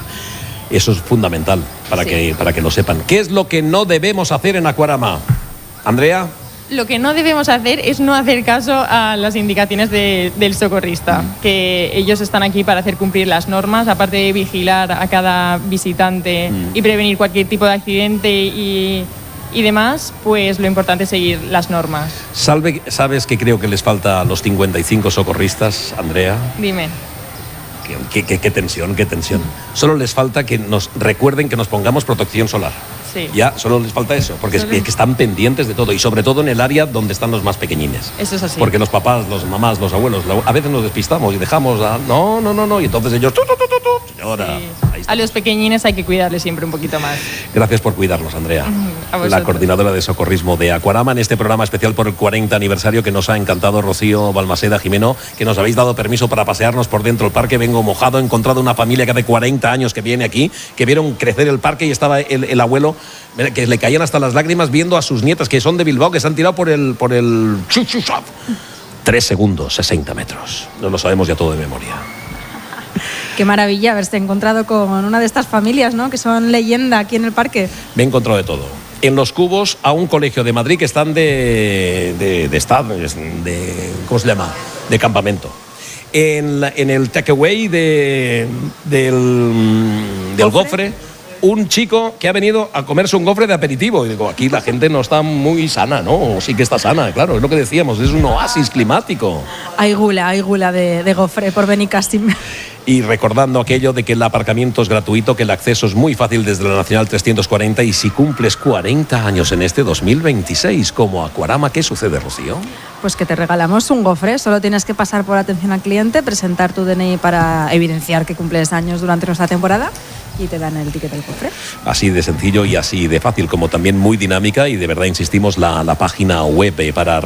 Eso es fundamental para, Sí. que, para que lo sepan. ¿Qué es lo que no debemos hacer en Aquarama? Andrea. Lo que no debemos hacer es no hacer caso a las indicaciones de- del socorrista, que ellos están aquí para hacer cumplir las normas, aparte de vigilar a cada visitante y prevenir cualquier tipo de accidente y, y demás, pues lo importante es seguir las normas. Salve, ¿sabes que creo que les falta a los cincuenta y cinco socorristas, Andrea? Dime. Qué, qué- qué- qué tensión, qué tensión. Solo les falta que nos recuerden que nos pongamos protección solar. Sí. Ya, solo les falta eso, porque es Solo- que están pendientes de todo y sobre todo en el área donde están los más pequeñines. Eso es así. Porque los papás, los mamás, los abuelos, la- a veces nos despistamos y dejamos, a- no, no, no, no, y entonces ellos, tu, tu, tu, tu, tu, señora. A los pequeñines hay que cuidarles siempre un poquito más. Gracias por cuidarnos, Andrea. A La vosotros. coordinadora de socorrismo de Aquarama en este programa especial por el cuarenta aniversario que nos ha encantado, Rocío Balmaseda Jimeno, que nos habéis dado permiso para pasearnos por dentro del parque. Vengo mojado, he encontrado una familia que hace cuarenta años que viene aquí, que vieron crecer el parque y estaba el, el abuelo, mira, que le caían hasta las lágrimas viendo a sus nietas, que son de Bilbao, que se han tirado por el, por el chuchu shop. tres segundos, sesenta metros. No lo sabemos ya todo de memoria. Qué maravilla haberse encontrado con una de estas familias, ¿no? Que son leyenda aquí en el parque. Me he encontrado de todo. En Los Cubos, a un colegio de Madrid que están de, de, de estado, de, ¿cómo se llama? De campamento. En, la, en el takeaway de, del, del gofre, un chico que ha venido a comerse un gofre de aperitivo. Y digo, aquí la gente no está muy sana, ¿no? Sí que está sana, claro, es lo que decíamos, es un oasis climático. Hay gula, hay gula de, de gofre por Benicàssim. Y recordando aquello de que el aparcamiento es gratuito, que el acceso es muy fácil desde la Nacional trescientos cuarenta, y si cumples cuarenta años en este dos mil veintiséis como Aquarama, ¿qué sucede, Rocío? Pues que te regalamos un gofre, solo tienes que pasar por atención al cliente, presentar tu D N I para evidenciar que cumples años durante nuestra temporada y te dan el ticket del gofre. Así de sencillo y así de fácil, como también muy dinámica, y de verdad insistimos, la, la página web eh, para